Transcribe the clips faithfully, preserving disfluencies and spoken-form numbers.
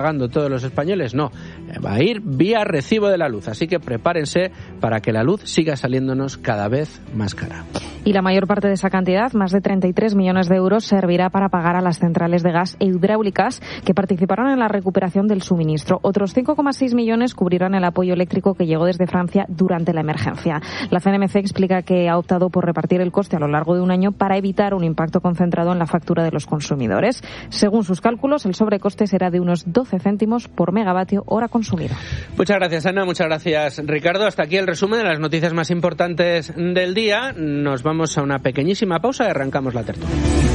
pagando todos los españoles, no, va a ir vía recibo de la luz, así que prepárense para que la luz siga saliéndonos cada vez más cara. Y la mayor parte de esa cantidad, más de treinta y tres millones de euros, servirá para pagar a las centrales de gas e hidráulicas que participaron en la recuperación del suministro. Otros cinco coma seis millones cubrirán el apoyo eléctrico que llegó desde Francia durante la emergencia. La C N M C explica que ha optado por repartir el coste a lo largo de un año para evitar un impacto concentrado en la factura de los consumidores. Según sus cálculos, el sobrecoste será de unos doce céntimos por megavatio hora consumido. Muchas gracias, Ana. Muchas gracias, Ricardo. Hasta aquí el resumen de las noticias más importantes del día. Nos vamos a una pequeñísima pausa y arrancamos la tertulia.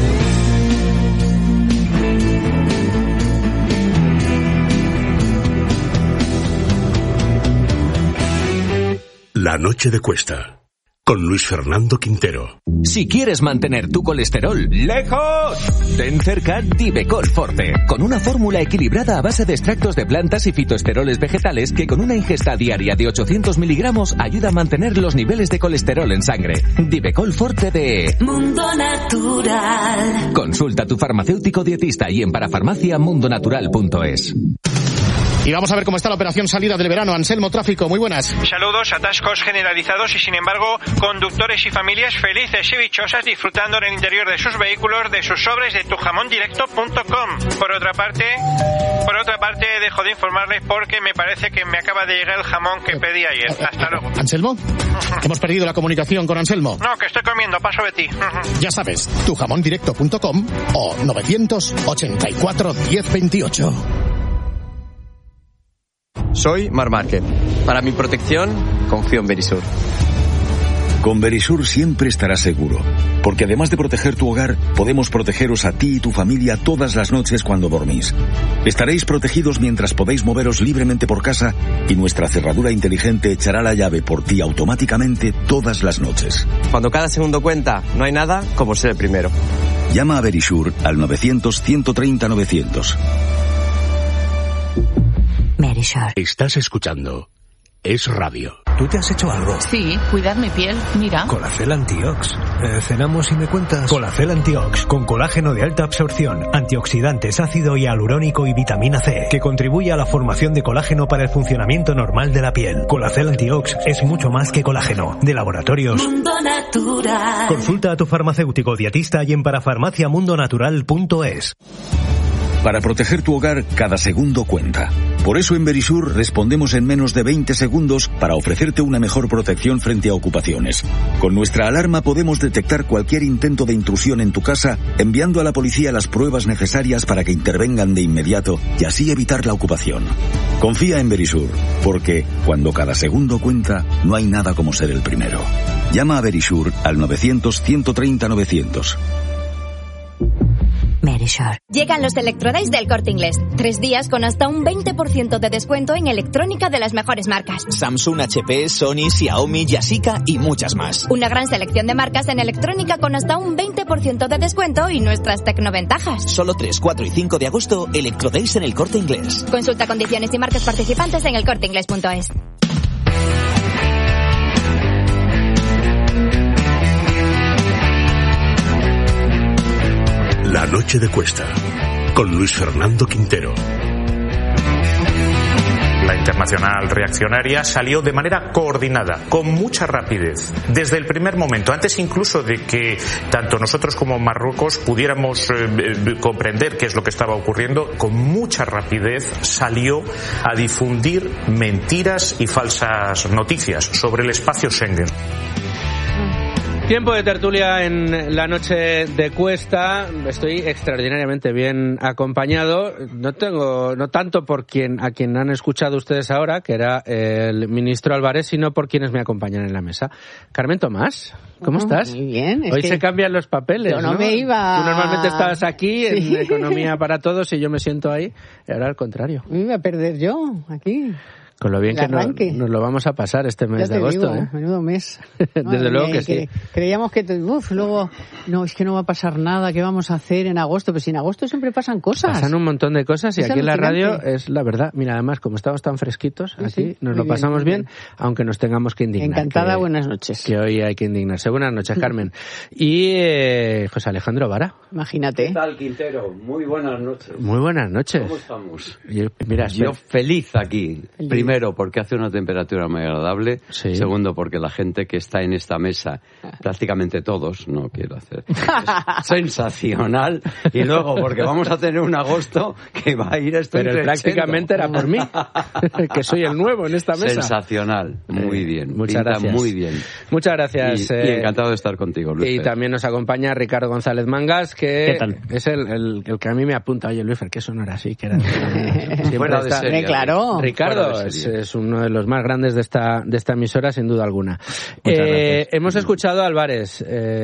La noche de Cuesta, con Luis Fernando Quintero. Si quieres mantener tu colesterol lejos, ten cerca Divecol Forte, con una fórmula equilibrada a base de extractos de plantas y fitoesteroles vegetales que con una ingesta diaria de ochocientos miligramos ayuda a mantener los niveles de colesterol en sangre. Divecol Forte de Mundo Natural. Consulta a tu farmacéutico dietista y en parafarmacia mundo natural punto es. Y vamos a ver cómo está la operación salida del verano. Anselmo, tráfico, muy buenas. Saludos, atascos generalizados y sin embargo conductores y familias felices y dichosas disfrutando en el interior de sus vehículos de sus sobres de tu jamón directo punto com. Por otra parte, por otra parte dejo de informarles porque me parece que me acaba de llegar el jamón que pedí ayer. Hasta luego. ¿Anselmo? Hemos perdido la comunicación con Anselmo. No, que estoy comiendo, paso de ti. Ya sabes, tu jamón directo punto com o novecientos ochenta y cuatro diez veintiocho. Soy Mar Márquez. Para mi protección, confío en Verisur. Con Verisur siempre estarás seguro, porque además de proteger tu hogar, podemos protegeros a ti y tu familia todas las noches cuando dormís. Estaréis protegidos mientras podéis moveros libremente por casa y nuestra cerradura inteligente echará la llave por ti automáticamente todas las noches. Cuando cada segundo cuenta, no hay nada como ser el primero. Llama a Verisur al novecientos ciento treinta novecientos. Verisur. Estás escuchando Es Radio. ¿Tú te has hecho algo? Sí, cuidar mi piel, mira. Colacel Antiox. Eh, cenamos y me cuentas. Colacel Antiox, con colágeno de alta absorción, antioxidantes, ácido hialurónico y vitamina C, que contribuye a la formación de colágeno para el funcionamiento normal de la piel. Colacel Antiox es mucho más que colágeno. De Laboratorios Mundo Natural. Consulta a tu farmacéutico dietista y en parafarmacia mundo natural punto es. Para proteger tu hogar, cada segundo cuenta. Por eso en Verisur respondemos en menos de veinte segundos para ofrecerte una mejor protección frente a ocupaciones. Con nuestra alarma podemos detectar cualquier intento de intrusión en tu casa, enviando a la policía las pruebas necesarias para que intervengan de inmediato y así evitar la ocupación. Confía en Verisur, porque cuando cada segundo cuenta, no hay nada como ser el primero. Llama a Verisur al novecientos ciento treinta novecientos. Verisur. Llegan los Electrodays del Corte Inglés. Tres días con hasta un veinte por ciento de descuento en electrónica de las mejores marcas. Samsung, H P, Sony, Xiaomi, Yashica y muchas más. Una gran selección de marcas en electrónica con hasta un veinte por ciento de descuento y nuestras tecnoventajas. Solo tres, cuatro y cinco de agosto, Electrodays en el Corte Inglés. Consulta condiciones y marcas participantes en el corte inglés punto es. La noche de Cuesta, con Luis Fernando Quintero. La Internacional Reaccionaria salió de manera coordinada, con mucha rapidez, desde el primer momento, antes incluso de que tanto nosotros como Marruecos pudiéramos eh, comprender qué es lo que estaba ocurriendo, con mucha rapidez salió a difundir mentiras y falsas noticias sobre el espacio Schengen. Tiempo de tertulia en la noche de Cuesta. Estoy extraordinariamente bien acompañado. No tengo, no tanto por quien a quien han escuchado ustedes ahora, que era el ministro Álvarez, sino por quienes me acompañan en la mesa. Carmen Tomás, ¿cómo oh, estás? Muy bien. Hoy se cambian los papeles. Yo no, ¿no? me iba. Tú normalmente estabas aquí sí. en Economía para Todos y yo me siento ahí. Y ahora al contrario. Me iba a perder yo aquí. Con lo bien que no, nos lo vamos a pasar este mes de agosto. Digo, ¿eh? Menudo mes. Desde no, luego que, que sí. Que creíamos que, uf, luego, no, es que no va a pasar nada, ¿qué vamos a hacer en agosto? Pero si en agosto siempre pasan cosas. Pasan un montón de cosas y es aquí en la radio alucinante. es la verdad. Mira, además, como estamos tan fresquitos, Sí, aquí sí, nos muy lo pasamos bien, bien, bien, aunque nos tengamos que indignar. Encantada, que, buenas noches. Que hoy hay que indignarse. Buenas noches, Carmen. Y eh, José Alejandro Vara. Imagínate. ¿Qué tal, Quintero? Muy buenas noches. Muy buenas noches. ¿Cómo estamos? Yo, mira, Yo feliz aquí. Feliz. Primero, porque hace una temperatura muy agradable. Sí. Segundo, porque la gente que está en esta mesa, prácticamente todos, no quiero hacer, es sensacional. Y luego, porque vamos a tener un agosto que va a ir esto Pero prácticamente era por mí, que soy el nuevo en esta mesa. Sensacional. Muy bien. Muchas Pinta gracias. Muy bien. Muchas gracias. Y, eh, y encantado de estar contigo, Luis. Y Fer. también nos acompaña Ricardo González Mangas, que ¿Qué tal? es el, el, el que a mí me apunta. Oye, Luis Fer, que eso no era así, que era... Fuera de serie, claro. Ricardo Fuera de es, serie. es uno de los más grandes de esta de esta emisora, sin duda alguna. Muchas Eh, gracias. hemos escuchado a Álvarez,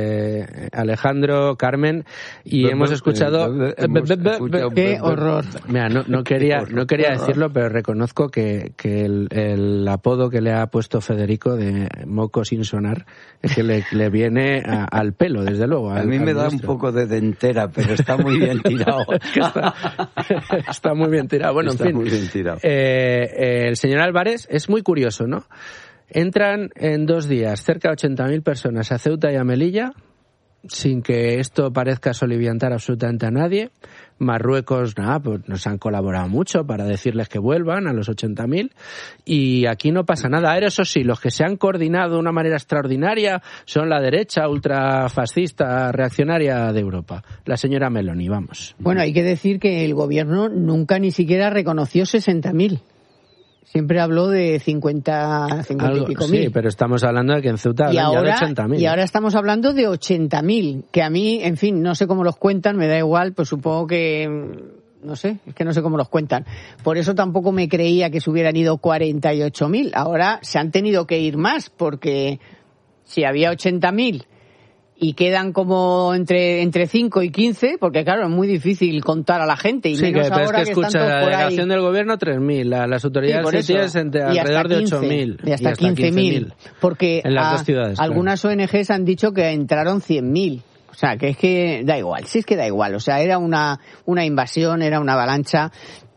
eh, Alejandro, Carmen, y Be- hemos be- escuchado... be- hemos be- be- escuchado- be- Qué horror. Mira, no, no quería, no quería Horror. decirlo, pero reconozco que, que el, el apodo que le ha puesto Federico de moco sin sonar es que le, le viene a- al pelo, desde luego. A al- mí al me da un nuestro. poco de dentera, pero está muy bien tirado. Que está, está muy bien tirado. Bueno, Está en fin. muy bien tirado. Eh, eh, el señor Álvarez es muy curioso, ¿no? Entran en dos días cerca de ochenta mil personas a Ceuta y a Melilla, sin que esto parezca soliviantar absolutamente a nadie. Marruecos, nada, pues nos han colaborado mucho para decirles que vuelvan a los ochenta mil y aquí no pasa nada. Ahora, eso sí, los que se han coordinado de una manera extraordinaria son la derecha ultrafascista reaccionaria de Europa. La señora Meloni, vamos. Bueno, hay que decir que el gobierno nunca ni siquiera reconoció sesenta mil. Siempre habló de cincuenta, cincuenta Algo- y pico sí, mil. pero estamos hablando de que en Ceuta Y hablan ya de ahora, ochenta mil. y ahora estamos hablando de ochenta mil, que a mí, en fin, no sé cómo los cuentan, me da igual, pues supongo que, no sé, es que no sé cómo los cuentan. Por eso tampoco me creía que se hubieran ido cuarenta y ocho mil. Ahora se han tenido que ir más, porque si había ochenta mil y quedan como entre entre cinco y quince, porque claro, es muy difícil contar a la gente, y Sí, menos que, pero es ahora que que escucha están todos la por ahí. delegación del gobierno tres mil, la, las Sí, autoridades por eso. sitias entre Y hasta alrededor de quince, ocho mil. y hasta quince mil, porque en las a- dos ciudades. claro. algunas O N Ges han dicho que entraron cien mil. O sea, que es que da igual, sí es que da igual. O sea, era una, una invasión, era una avalancha.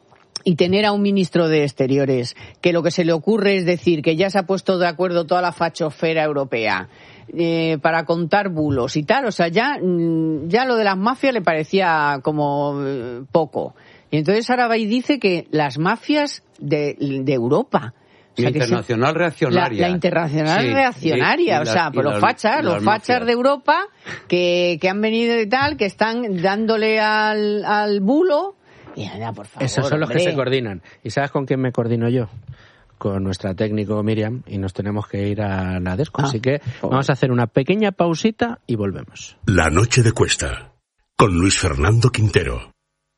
Y tener a un ministro de Exteriores que lo que se le ocurre es decir que ya se ha puesto de acuerdo toda la fachosfera europea eh, para contar bulos y tal, o sea, ya, mm, ya lo de las mafias le parecía como eh, poco. Y entonces ahora va y dice que las mafias de, de Europa... O sea, La que se- internacional reaccionaria. La, la internacional Sí, reaccionaria, y- y o las- sea, y pues los las- fachas, y los las fachas mafias. de Europa que, que han venido y tal, que están dándole al, al bulo. Y anda, por favor, Esos son los que hombre. se coordinan. ¿Y sabes con quién me coordino yo? Con nuestra técnico Miriam, y nos tenemos que ir a la Desco. Ah, Así que joder. vamos a hacer una pequeña pausita y volvemos. La noche de Cuesta, con Luis Fernando Quintero.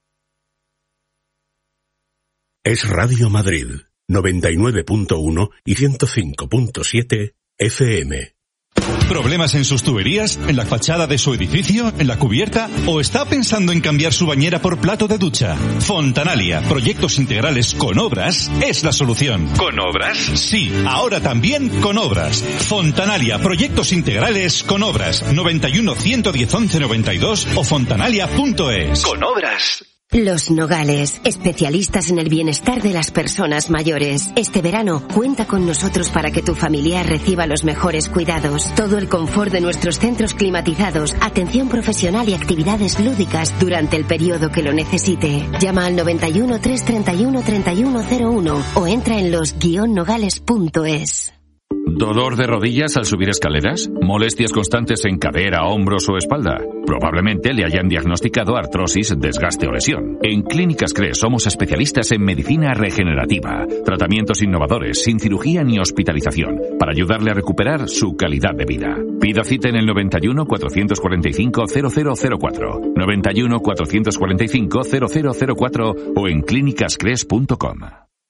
Es Radio Madrid, noventa y nueve punto uno y ciento cinco punto siete F M. ¿Problemas en sus tuberías? ¿En la fachada de su edificio? ¿En la cubierta? ¿O está pensando en cambiar su bañera por plato de ducha? Fontanalia, proyectos integrales con obras, es la solución. ¿Con obras? Sí, ahora también con obras. Fontanalia, proyectos integrales con obras. noventa y uno, ciento diez, once noventa y dos o fontanalia punto es. Con obras. Los Nogales, especialistas en el bienestar de las personas mayores. Este verano, cuenta con nosotros para que tu familiar reciba los mejores cuidados. Todo el confort de nuestros centros climatizados, atención profesional y actividades lúdicas durante el periodo que lo necesite. Llama al noventa y uno, trescientos treinta y uno, treinta y uno cero uno o entra en los guion nogales punto es. ¿Dolor de rodillas al subir escaleras? ¿Molestias constantes en cadera, hombros o espalda? Probablemente le hayan diagnosticado artrosis, desgaste o lesión. En Clínicas Cres somos especialistas en medicina regenerativa, tratamientos innovadores, sin cirugía ni hospitalización, para ayudarle a recuperar su calidad de vida. Pida cita en el noventa y uno, cuatrocientos cuarenta y cinco, cero cero cero cuatro, noventa y uno, cuatrocientos cuarenta y cinco, cero cero cero cuatro o en clínicas cres punto com.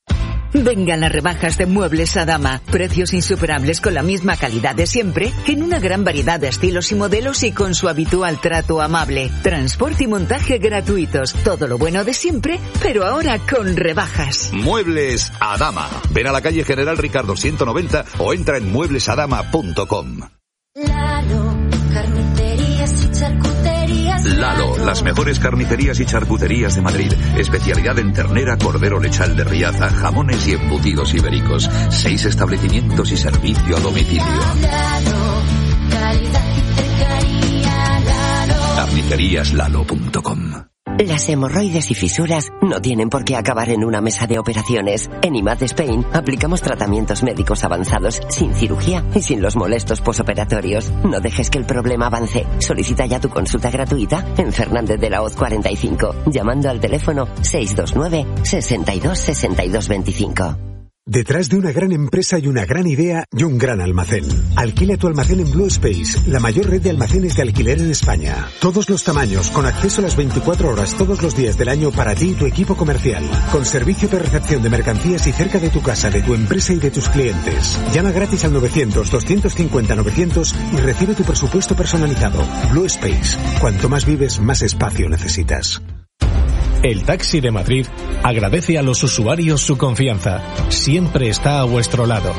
Vengan las rebajas de Muebles Adama. Precios insuperables con la misma calidad de siempre, en una gran variedad de estilos y modelos y con su habitual trato amable. Transporte y montaje gratuitos. Todo lo bueno de siempre, pero ahora con rebajas. Muebles Adama. Ven a la calle General Ricardo ciento noventa o entra en muebles adama punto com. Lalo, carnicerías y charcuterías. Lalo, las mejores carnicerías y charcuterías de Madrid. Especialidad en ternera, cordero lechal de Riaza, jamones y embutidos ibéricos. Seis establecimientos y servicio a domicilio. Lalo, calidad y cercanía. Lalo. carnicerías lalo punto com. Las hemorroides y fisuras no tienen por qué acabar en una mesa de operaciones. En I M A D Spain aplicamos tratamientos médicos avanzados sin cirugía y sin los molestos posoperatorios. No dejes que el problema avance. Solicita ya tu consulta gratuita en Fernández de la Hoz cuarenta y cinco, llamando al teléfono seis dos nueve, sesenta y dos, sesenta y dos veinticinco. Detrás de una gran empresa hay una gran idea y un gran almacén. Alquila tu almacén en Blue Space, la mayor red de almacenes de alquiler en España. Todos los tamaños, con acceso a las veinticuatro horas todos los días del año para ti y tu equipo comercial. Con servicio de recepción de mercancías y cerca de tu casa, de tu empresa y de tus clientes. Llama gratis al novecientos, doscientos cincuenta, novecientos y recibe tu presupuesto personalizado. Blue Space. Cuanto más vives, más espacio necesitas. El Taxi de Madrid agradece a los usuarios su confianza. Siempre está a vuestro lado.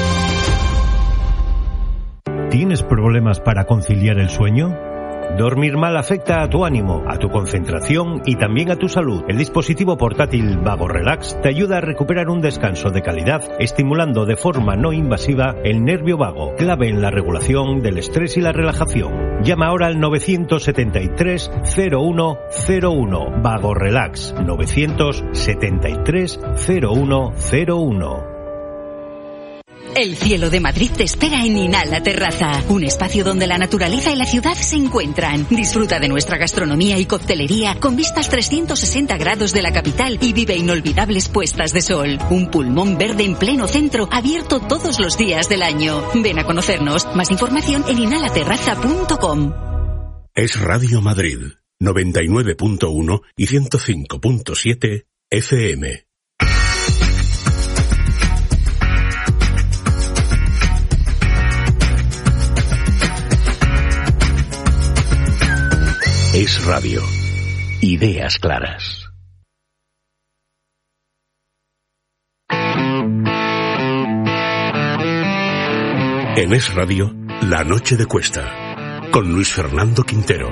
¿Tienes problemas para conciliar el sueño? Dormir mal afecta a tu ánimo, a tu concentración y también a tu salud. El dispositivo portátil Vago Relax te ayuda a recuperar un descanso de calidad, estimulando de forma no invasiva el nervio vago, clave en la regulación del estrés y la relajación. Llama ahora al novecientos setenta y tres, cero uno cero uno. Vago Relax, novecientos setenta y tres, cero uno cero uno. El cielo de Madrid te espera en Inhala Terraza, un espacio donde la naturaleza y la ciudad se encuentran. Disfruta de nuestra gastronomía y coctelería con vistas trescientos sesenta grados de la capital y vive inolvidables puestas de sol. Un pulmón verde en pleno centro, abierto todos los días del año. Ven a conocernos. Más información en inhala terraza punto com. Es Radio Madrid, noventa y nueve punto uno y ciento cinco punto siete F M. Es Radio. Ideas claras. En Es Radio, La Noche de Cuesta, con Luis Fernando Quintero.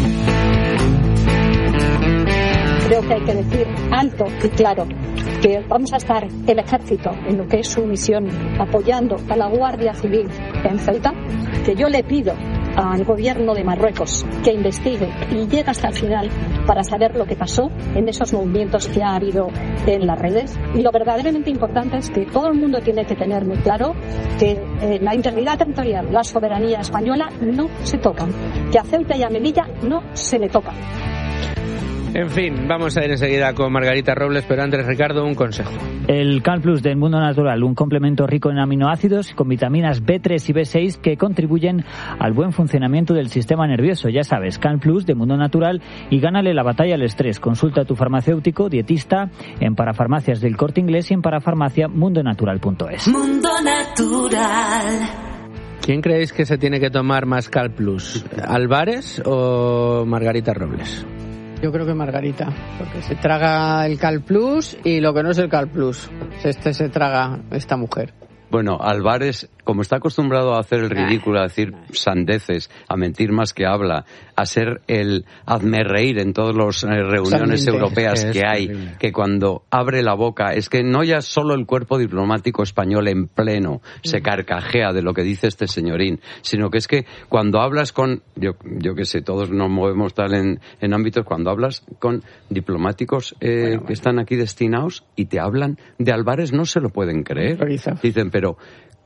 Creo que hay que decir alto y claro que vamos a estar el ejército en lo que es su misión apoyando a la Guardia Civil en Ceuta, que yo le pido al gobierno de Marruecos que investigue y llegue hasta el final para saber lo que pasó en esos movimientos que ha habido en las redes. Y lo verdaderamente importante es que todo el mundo tiene que tener muy claro que eh, la integridad territorial, la soberanía española no se tocan, que a Ceuta y a Melilla no se le tocan. En fin, vamos a ir enseguida con Margarita Robles, pero antes, Ricardo, un consejo. El Cal Plus del Mundo Natural, un complemento rico en aminoácidos con vitaminas B tres y B seis que contribuyen al buen funcionamiento del sistema nervioso. Ya sabes, Cal Plus de Mundo Natural y gánale la batalla al estrés. Consulta a tu farmacéutico, dietista, en Parafarmacias del Corte Inglés y en parafarmacia mundo natural punto es. Mundo Natural. ¿Quién creéis que se tiene que tomar más Cal Plus? ¿Álvarez o Margarita Robles? Yo creo que Margarita, porque se traga el Cal Plus y lo que no es el Cal Plus, este se traga esta mujer. Bueno, Álvarez, como está acostumbrado a hacer el ridículo, a decir sandeces, a mentir más que habla, a ser el hazme reír en todas las eh, reuniones Totalmente. europeas es que, que hay, terrible. Que cuando abre la boca, es que no ya solo el cuerpo diplomático español en pleno se carcajea de lo que dice este señorín, sino que es que cuando hablas con, yo yo que sé, todos nos movemos tal en, en ámbitos, cuando hablas con diplomáticos eh, bueno, bueno. que están aquí destinados y te hablan de Álvarez, no se lo pueden creer. Dicen, pero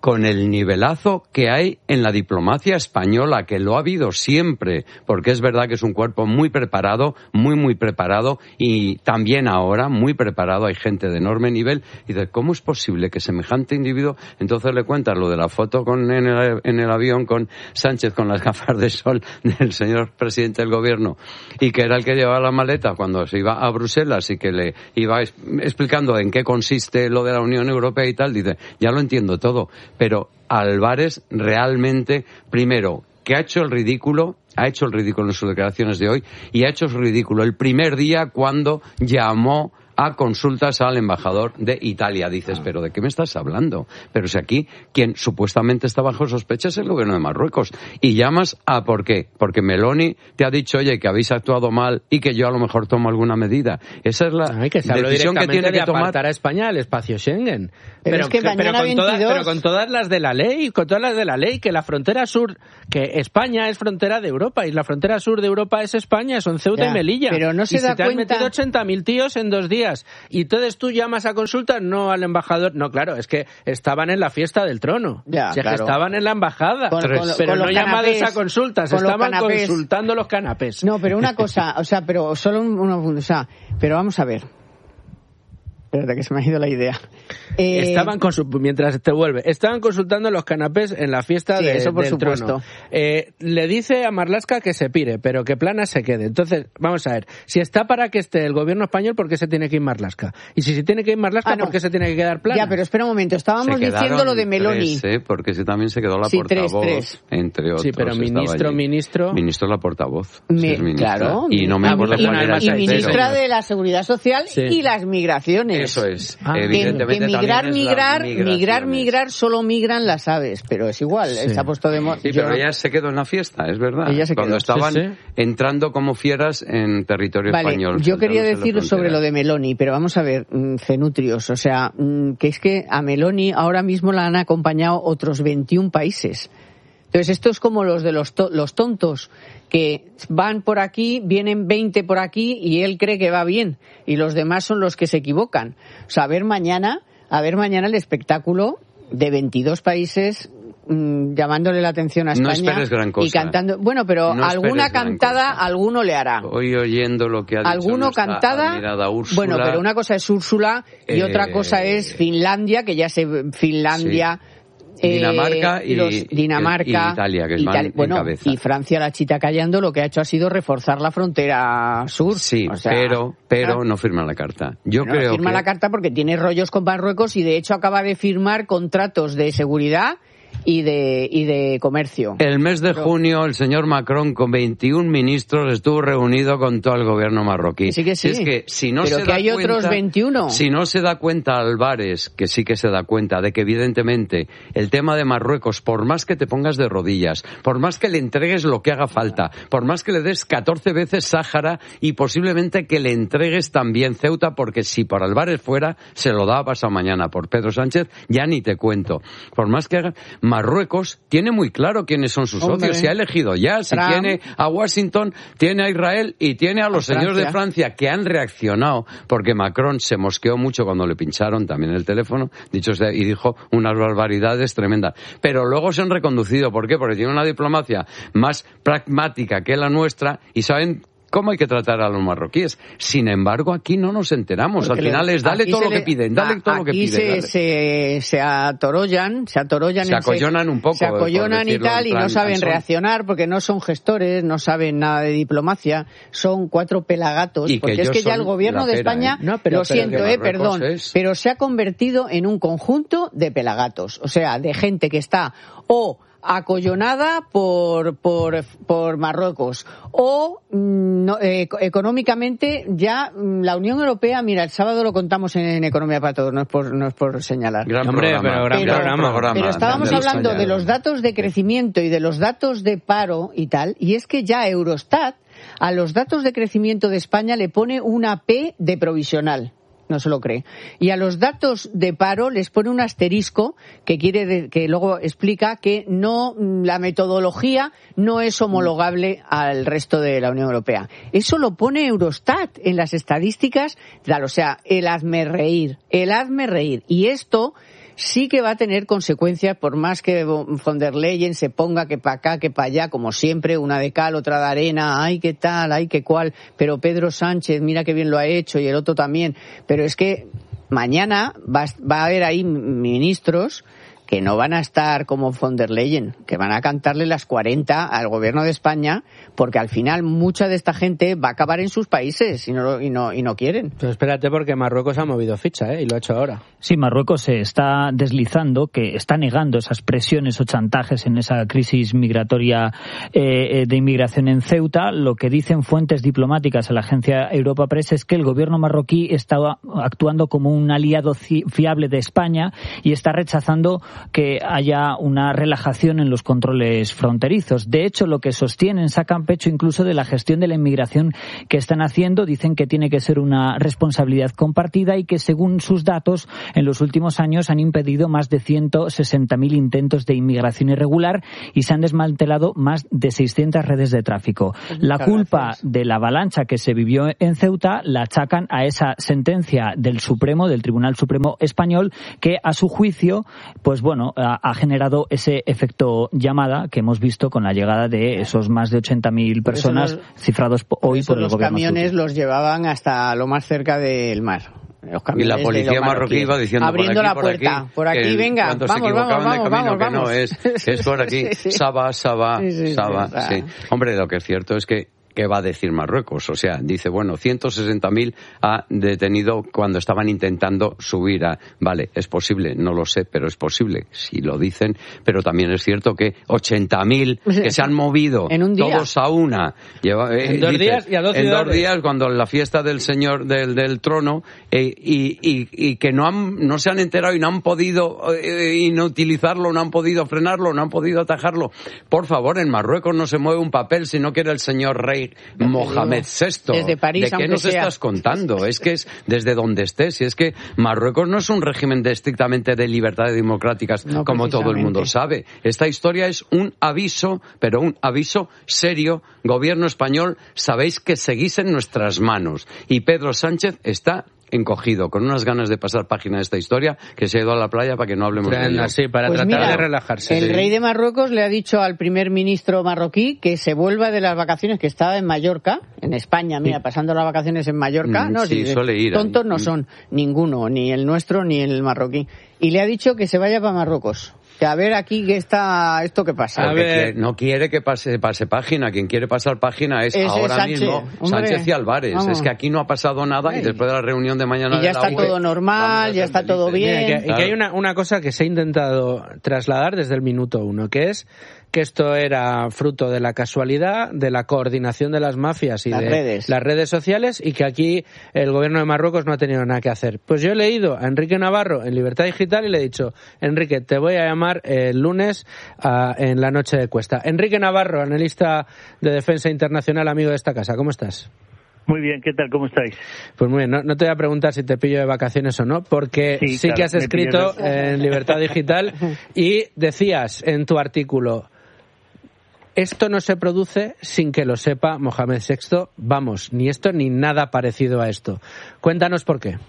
con el nivelazo que hay en la diplomacia española, que lo ha habido siempre, porque es verdad que es un cuerpo muy preparado, muy, muy preparado, y también ahora muy preparado, hay gente de enorme nivel, y de cómo es posible que semejante individuo, entonces le cuentas lo de la foto con, en, el, en el avión con Sánchez con las gafas de sol del señor presidente del gobierno, y que era el que llevaba la maleta cuando se iba a Bruselas y que le iba explicando en qué consiste lo de la Unión Europea y tal, dice, ya lo entiendo todo. Pero Álvarez realmente, primero, que ha hecho el ridículo, ha hecho el ridículo en sus declaraciones de hoy, y ha hecho el ridículo el primer día cuando llamó a consultas al embajador de Italia. Dices, ¿pero de qué me estás hablando? Pero si aquí quien supuestamente está bajo sospechas es el gobierno de Marruecos. Y llamas a ¿por qué? Porque Meloni te ha dicho, oye, que habéis actuado mal y que yo a lo mejor tomo alguna medida. Esa es la Ay, que se decisión que tiene de que tomar. apartar a España del espacio Schengen. Pero, pero es que pero, mañana con todas, veintidós... pero con todas las de la ley, con todas las de la ley, que la frontera sur, que España es frontera de Europa y la frontera sur de Europa es España, son Ceuta ya, y Melilla. Pero no se y da se te cuenta... han metido ochenta mil tíos en dos días. Y entonces tú llamas a consulta, no al embajador. No, claro, es que estaban en la fiesta del trono. Ya, o sea, claro. que estaban en la embajada. Con, con, pero con no los llamados canapés, a consultas, con los estaban canapés. consultando los canapés. No, pero una cosa, o sea, pero solo un, un, o sea, pero vamos a ver. Espérate, que se me ha ido la idea. Eh... Estaban consu- mientras te vuelve, estaban consultando los canapés en la fiesta sí, de, eso por del supuesto. trono. Eh, le dice a Marlaska que se pire, pero que Planas se quede. Entonces, vamos a ver, si está para que esté el gobierno español, ¿por qué se tiene que ir Marlaska? Y si se tiene que ir Marlaska, ah, no. ¿por qué se tiene que quedar Planas? Ya, pero espera un momento, estábamos diciendo lo de Meloni. Tres, ¿eh? Porque si también se quedó la sí, portavoz, tres, tres. entre otros. Sí, pero ministro, ministro... Ministro la portavoz. Me, sí es ministra. Claro. Y no me ah, acuerdo y, cuál era el Y ministra tercero. de la Seguridad Social sí. y las migraciones. Eso es. Ah, Evidentemente que, que migrar, migrar, migrar, migraciones. migrar, solo migran las aves, pero es igual, sí. se ha puesto de moda. Sí, Yo... pero ella se quedó en la fiesta, es verdad. Ella se Cuando quedó. estaban sí, sí. entrando como fieras en territorio vale, español. Yo quería decir sobre lo de Meloni, pero vamos a ver, Cenutrios, o sea, que es que a Meloni ahora mismo la han acompañado otros veintiún países. Entonces, esto es como los de los, to- los tontos, que van por aquí, vienen veinte por aquí y él cree que va bien, y los demás son los que se equivocan. O sea, a ver mañana, a ver mañana el espectáculo de veintidós países mmm, llamándole la atención a España. No esperes gran cosa. Y cantando. Bueno, pero no alguna cantada, alguno le hará. Hoy oyendo lo que ha dicho alguno nuestra cantada, admirada Úrsula. Bueno, pero una cosa es Úrsula y eh, otra cosa es Finlandia, que ya se Finlandia. Sí. Dinamarca, eh, y, los Dinamarca y Italia, que Italia, van bueno, en cabeza. Y Francia, la chita callando, lo que ha hecho ha sido reforzar la frontera sur. Sí, o sea, pero pero no firma la carta. Yo no, creo firma que... la carta porque tiene rollos con Marruecos y de hecho acaba de firmar contratos de seguridad y de y de comercio. El mes de junio el señor Macron con veintiún ministros estuvo reunido con todo el gobierno marroquí. Sí que sí. Es que si no Pero se que da hay cuenta, otros veintiuno. Si no se da cuenta Álvarez, que sí que se da cuenta de que evidentemente el tema de Marruecos, por más que te pongas de rodillas, por más que le entregues lo que haga falta, por más que le des catorce veces Sáhara y posiblemente que le entregues también Ceuta, porque si por Álvarez fuera, se lo da pasado mañana. Por Pedro Sánchez, ya ni te cuento. Por más que haga... Marruecos tiene muy claro quiénes son sus Hombre. socios, se ha elegido ya, si Trump. tiene a Washington, tiene a Israel y tiene a los A señores Francia. de Francia que han reaccionado, porque Macron se mosqueó mucho cuando le pincharon también el teléfono, dicho sea, y dijo unas barbaridades tremendas. Pero luego se han reconducido, ¿por qué? Porque tiene una diplomacia más pragmática que la nuestra y saben cómo hay que tratar a los marroquíes. Sin embargo, aquí no nos enteramos. Porque Al final es dale todo lo que le, piden, dale todo lo que aquí piden. se, se, se atorollan, se atorollan. Se acollonan un poco. Se acollonan y tal, y no saben son... reaccionar porque no son gestores, no saben nada de diplomacia, son cuatro pelagatos. Y porque que es que ya el son gobierno de pera, España, ¿eh? No, pero, lo pero siento, eh, Marruecos perdón, es... pero se ha convertido en un conjunto de pelagatos. O sea, de gente que está o acollonada por por por Marruecos o no, eh, económicamente ya la Unión Europea, mira, el sábado lo contamos en, en Economía para Todos, no es por no es por señalar. Gran Hombre, programa, pero gran pero, programa. programa. Pero estábamos Grandísimo hablando ya. de los datos de crecimiento y de los datos de paro y tal, y es que ya Eurostat a los datos de crecimiento de España le pone una P de provisional. No se lo cree. Y a los datos de paro les pone un asterisco que quiere de, que luego explica que no la metodología no es homologable al resto de la Unión Europea. Eso lo pone Eurostat en las estadísticas, o sea, el hazme reír, el hazme reír. Y esto, sí que va a tener consecuencias, por más que von der Leyen se ponga que para acá, que para allá, como siempre, una de cal, otra de arena, ay, qué tal, ay, qué cual, pero Pedro Sánchez, mira qué bien lo ha hecho, y el otro también. Pero es que mañana va, va a haber ahí ministros que no van a estar como von der Leyen, que van a cantarle las cuarenta al gobierno de España, porque al final mucha de esta gente va a acabar en sus países y no y no y no quieren. Pero espérate, porque Marruecos ha movido ficha, ¿eh? Y lo ha hecho ahora. Sí, Marruecos se está deslizando, que está negando esas presiones o chantajes en esa crisis migratoria eh, de inmigración en Ceuta. Lo que dicen fuentes diplomáticas a la agencia Europa Press es que el gobierno marroquí está actuando como un aliado fiable de España y está rechazando que haya una relajación en los controles fronterizos. De hecho, lo que sostienen, sacan pecho incluso de la gestión de la inmigración que están haciendo. Dicen que tiene que ser una responsabilidad compartida y que, según sus datos, en los últimos años han impedido más de ciento sesenta mil intentos de inmigración irregular y se han desmantelado más de seiscientas redes de tráfico. La culpa de la avalancha que se vivió en Ceuta la achacan a esa sentencia del Supremo, del Tribunal Supremo Español, que a su juicio, pues bueno, ha, ha generado ese efecto llamada que hemos visto con la llegada de esos más de ochenta mil personas los, cifrados hoy por, por el los gobierno. Los camiones suyo. Los llevaban hasta lo más cerca del mar. Y la policía marroquí iba diciendo abriendo por aquí, la puerta, por aquí, por aquí venga, cuando vamos, se equivocaban vamos, de camino, vamos, que vamos. no es, es por aquí, sí, sí. Saba, Saba, sí, sí, Saba, sí, sí. Hombre, lo que es cierto es que ¿qué va a decir Marruecos? O sea, dice, bueno, ciento sesenta mil ha detenido cuando estaban intentando subir a... Vale, es posible, no lo sé, pero es posible, si lo dicen, pero también es cierto que ochenta mil que se han movido en un día. Todos a una. Lleva, eh, en dos dice, días y a dos En ciudades. dos días, cuando la fiesta del señor del, del trono, eh, y, y, y que no han no se han enterado y no han podido eh, inutilizarlo, no han podido frenarlo, no han podido atajarlo. Por favor, en Marruecos no se mueve un papel si no quiere el señor rey Mohamed sexto. Desde París, ¿De qué nos sea. estás contando? Es que es desde donde estés. Y es que Marruecos no es un régimen de estrictamente de libertades democráticas, no, como todo el mundo sabe. Esta historia es un aviso, pero un aviso serio. Gobierno español, sabéis que seguís en nuestras manos. Y Pedro Sánchez está encogido, con unas ganas de pasar página de esta historia, que se ha ido a la playa para que no hablemos Tremenda, de ello. Sí, para pues tratar mira, de relajarse. El sí. rey de Marruecos le ha dicho al primer ministro marroquí que se vuelva de las vacaciones, que estaba en Mallorca, en España, mira, sí. pasando las vacaciones en Mallorca. Mm, no, sí, si, suele ir. Tontos ahí. no son ninguno, ni el nuestro ni el marroquí. Y le ha dicho que se vaya para Marruecos. Que a ver aquí qué está esto que pasa. A ver, no quiere que pase pase página. Quien quiere pasar página es Ese ahora Sánchez, mismo hombre, Sánchez y Álvarez. vamos. Es que aquí no ha pasado nada. Ay. Y después de la reunión de mañana y ya de la está U E, todo normal, ya está todo bien. Mira, que, claro. Y que hay una, una cosa que se ha intentado trasladar desde el minuto uno, que es que esto era fruto de la casualidad, de la coordinación de las mafias y las de redes. las redes sociales, y que aquí el gobierno de Marruecos no ha tenido nada que hacer. Pues yo he leído a Enrique Navarro en Libertad Digital y le he dicho, Enrique, te voy a llamar el lunes a, en la noche de Cuesta. Enrique Navarro, analista de defensa internacional, amigo de esta casa, ¿cómo estás? Muy bien, ¿qué tal? ¿Cómo estáis? Pues muy bien, no, no te voy a preguntar si te pillo de vacaciones o no, porque sí, sí claro, que has escrito en Libertad Digital y decías en tu artículo, esto no se produce sin que lo sepa Mohamed sexto, vamos, ni esto ni nada parecido a esto. Cuéntanos por qué.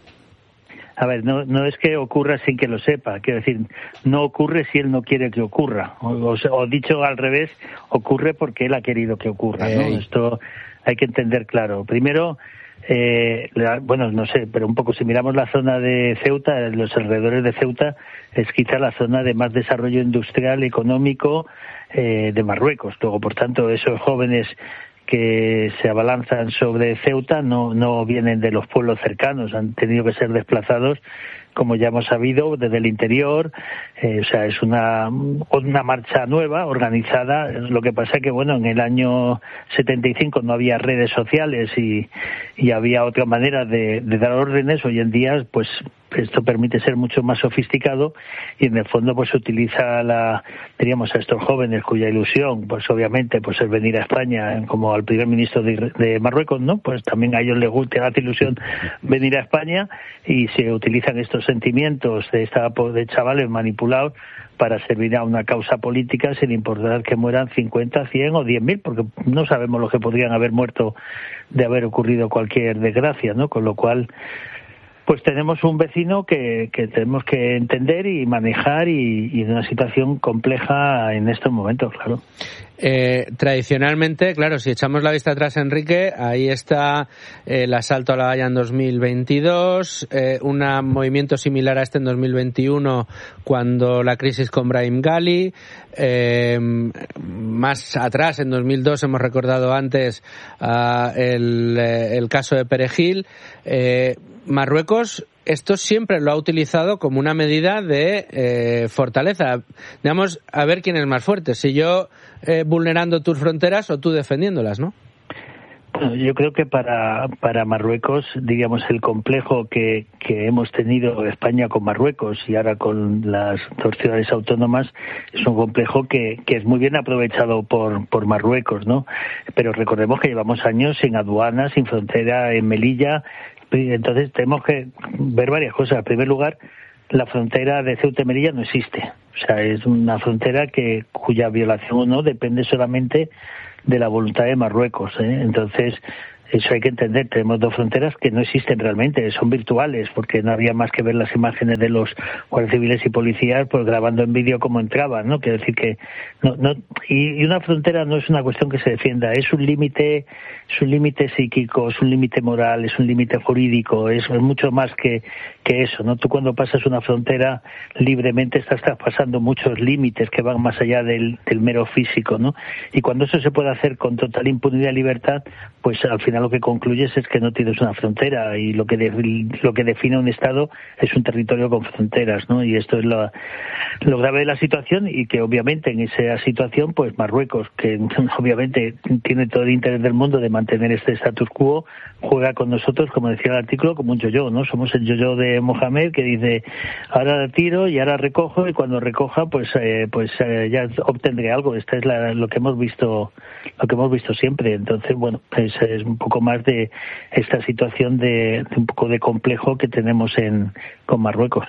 A ver, no, no es que ocurra sin que lo sepa, quiero decir, no ocurre si él no quiere que ocurra, o, o, o dicho al revés, ocurre porque él ha querido que ocurra, ¿no? Ey. Esto hay que entender claro. Primero, eh, la, bueno, no sé, pero un poco si miramos la zona de Ceuta, los alrededores de Ceuta, es quizá la zona de más desarrollo industrial, económico eh, de Marruecos. Luego, por tanto, esos jóvenes que se abalanzan sobre Ceuta no, no vienen de los pueblos cercanos, han tenido que ser desplazados, como ya hemos sabido, desde el interior, eh, o sea, es una, una marcha nueva, organizada. Lo que pasa es que, bueno, en el año setenta y cinco no había redes sociales y, y había otra manera de, de dar órdenes. Hoy en día, pues, esto permite ser mucho más sofisticado y en el fondo pues se utiliza la, diríamos, a estos jóvenes cuya ilusión, pues obviamente, pues es venir a España, como al primer ministro de, de Marruecos, ¿no? Pues también a ellos les gusta, hace ilusión venir a España y se utilizan estos sentimientos de esta de chavales manipulados para servir a una causa política sin importar que mueran cincuenta, cien o diez mil, porque no sabemos lo que podrían haber muerto de haber ocurrido cualquier desgracia, ¿no? Con lo cual Pues tenemos un vecino que, que tenemos que entender y manejar y, y en una situación compleja en estos momentos, claro. Eh, tradicionalmente, claro, si echamos la vista atrás, Enrique, ahí está eh, el asalto a la valla en dos mil veintidós, eh, un movimiento similar a este en dos mil veintiuno cuando la crisis con Brahim Gali, eh, más atrás, en dos mil dos, hemos recordado antes uh, el, el caso de Perejil. Eh, Marruecos esto siempre lo ha utilizado como una medida de eh, fortaleza. Digamos, a ver quién es más fuerte, si yo eh, vulnerando tus fronteras o tú defendiéndolas, ¿no? Bueno, yo creo que para para Marruecos, digamos, el complejo que, que hemos tenido España con Marruecos y ahora con las dos ciudades autónomas es un complejo que, que es muy bien aprovechado por, por Marruecos, ¿no? Pero recordemos que llevamos años sin aduanas, sin frontera en Melilla. Entonces tenemos que ver varias cosas. En primer lugar, la frontera de Ceuta y Melilla no existe. O sea, es una frontera que cuya violación o no depende solamente de la voluntad de Marruecos, ¿eh? Entonces, eso hay que entender. Tenemos dos fronteras que no existen realmente, son virtuales, porque no había más que ver las imágenes de los guardias civiles y policías pues grabando en vídeo cómo entraban, ¿no? Quiero decir que no, no y, y una frontera no es una cuestión que se defienda, es un límite, es un límite psíquico, es un límite moral, es un límite jurídico, es, es mucho más que que eso, ¿no? Tú cuando pasas una frontera libremente estás traspasando muchos límites que van más allá del, del mero físico, ¿no? Y cuando eso se puede hacer con total impunidad y libertad, pues al final lo que concluyes es que no tienes una frontera y lo que de, lo que define un Estado es un territorio con fronteras, ¿no? Y esto es lo, lo grave de la situación y que obviamente en esa situación pues Marruecos, que obviamente tiene todo el interés del mundo de mantener este status quo, juega con nosotros, como decía el artículo, como un yo-yo, ¿no? Somos el yo-yo de Mohamed que dice ahora tiro y ahora recojo y cuando recoja pues eh, pues eh, ya obtendré algo. Esta es la, lo que hemos visto lo que hemos visto siempre. Entonces bueno, es, es un poco más de esta situación de, de un poco de complejo que tenemos en con Marruecos.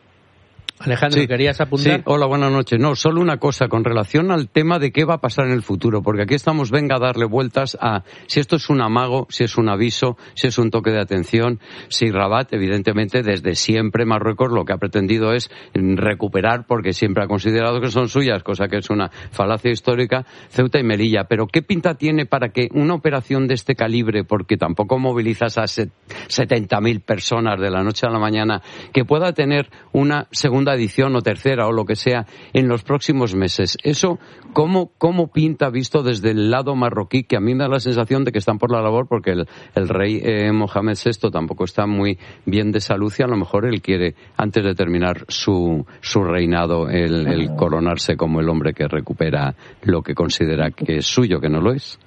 Alejandro, sí, ¿querías apuntar? Sí, hola, buenas noches. No, solo una cosa con relación al tema de qué va a pasar en el futuro, porque aquí estamos, venga a darle vueltas a si esto es un amago, si es un aviso, si es un toque de atención, si Rabat, evidentemente, desde siempre Marruecos lo que ha pretendido es recuperar, porque siempre ha considerado que son suyas, cosa que es una falacia histórica, Ceuta y Melilla. Pero ¿qué pinta tiene para que una operación de este calibre, porque tampoco movilizas a setenta mil personas de la noche a la mañana, que pueda tener una segunda edición o tercera o lo que sea en los próximos meses? Eso, ¿cómo, cómo pinta visto desde el lado marroquí? Que a mí me da la sensación de que están por la labor porque el, el rey eh, Mohamed sexto tampoco está muy bien de salud y a lo mejor él quiere, antes de terminar su, su reinado, el, el coronarse como el hombre que recupera lo que considera que es suyo, que no lo es.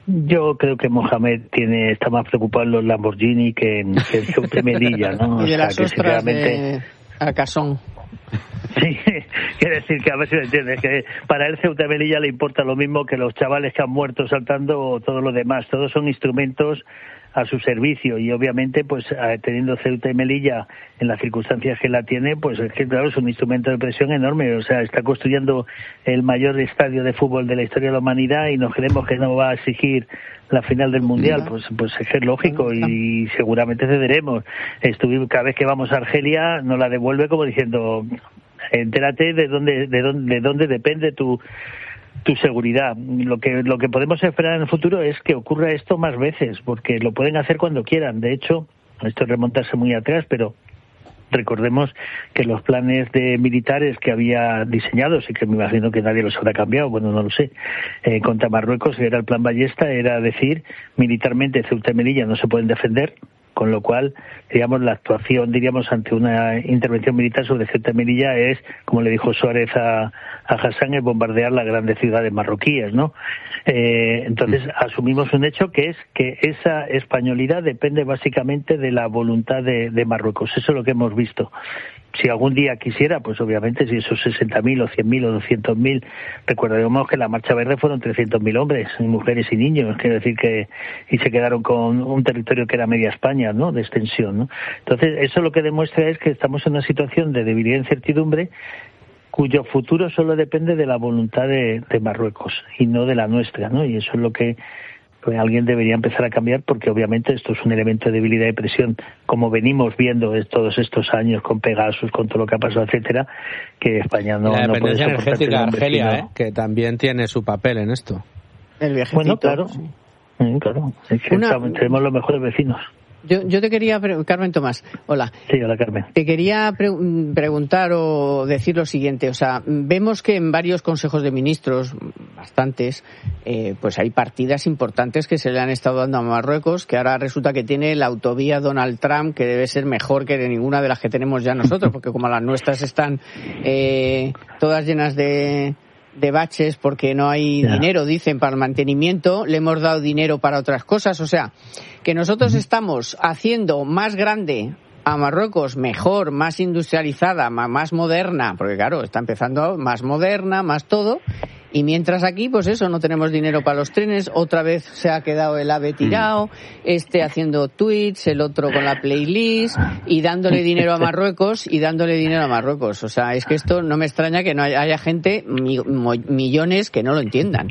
Yo creo que Mohamed tiene está más preocupado en los Lamborghini que en, que en Ceuta y Melilla, ¿no? Y de o sea, las que ostras sinceramente... de Arcasón. Sí, quiere decir que a ver si me entiendes, que para él Ceuta y Melilla le importa lo mismo que los chavales que han muerto saltando o todo lo demás. Todos son instrumentos a su servicio y obviamente pues teniendo Ceuta y Melilla en las circunstancias que la tiene, pues es que claro, es un instrumento de presión enorme. O sea, está construyendo el mayor estadio de fútbol de la historia de la humanidad y nos creemos que no va a exigir la final del mundial. Pues pues es que es lógico y seguramente cederemos. Estuvimos, cada vez que vamos a Argelia nos la devuelve como diciendo entérate de dónde de dónde de dónde depende tu tu seguridad. Lo que lo que podemos esperar en el futuro es que ocurra esto más veces, porque lo pueden hacer cuando quieran. De hecho, esto es remontarse muy atrás, pero recordemos que los planes de militares que había diseñados, y que me imagino que nadie los habrá cambiado, bueno, no lo sé, eh, contra Marruecos, era el plan Ballesta, era decir, militarmente Ceuta y Melilla no se pueden defender, con lo cual, digamos, la actuación, diríamos, ante una intervención militar sobre Ceuta y Melilla es, como le dijo Suárez a, a Hassan, es bombardear las grandes ciudades marroquíes, ¿no? Eh, entonces, asumimos un hecho que es que esa españolidad depende básicamente de la voluntad de, de Marruecos. Eso es lo que hemos visto. Si algún día quisiera, pues obviamente, si esos sesenta mil o cien mil o doscientos mil, recordemos que la Marcha Verde fueron trescientos mil hombres, mujeres y niños, quiero decir que, y se quedaron con un territorio que era media España, ¿no?, de extensión, ¿no? Entonces, eso lo que demuestra es que estamos en una situación de debilidad e incertidumbre cuyo futuro solo depende de la voluntad de, de Marruecos y no de la nuestra, ¿no? Y eso es lo que pues alguien debería empezar a cambiar, porque obviamente esto es un elemento de debilidad y presión, como venimos viendo de todos estos años con Pegasus, con todo lo que ha pasado, etcétera, que España no, la no puede dependencia soportar. energética, Argelia, vecino. ¿eh? Que también tiene su papel en esto. El viajecito. Bueno, claro. Sí. Sí, claro. Es que Una... estamos, tenemos los mejores vecinos. Yo, yo te quería, pre- Carmen Tomás, hola. Sí, hola Carmen. Te quería pre- preguntar o decir lo siguiente, o sea, vemos que en varios consejos de ministros, bastantes, eh, pues hay partidas importantes que se le han estado dando a Marruecos, que ahora resulta que tiene la autovía Donald Trump, que debe ser mejor que ninguna de las que tenemos ya nosotros, porque como las nuestras están eh, todas llenas de... de baches porque no hay yeah. dinero, dicen, para el mantenimiento, le hemos dado dinero para otras cosas, o sea, que nosotros estamos haciendo más grande a Marruecos, mejor, más industrializada, más moderna, porque claro, está empezando más moderna, más todo, y mientras aquí, pues eso, no tenemos dinero para los trenes, otra vez se ha quedado el AVE tirado, este haciendo tweets, el otro con la playlist, y dándole dinero a Marruecos, y dándole dinero a Marruecos. O sea, es que esto no me extraña que no haya, haya gente, mi, millones, que no lo entiendan.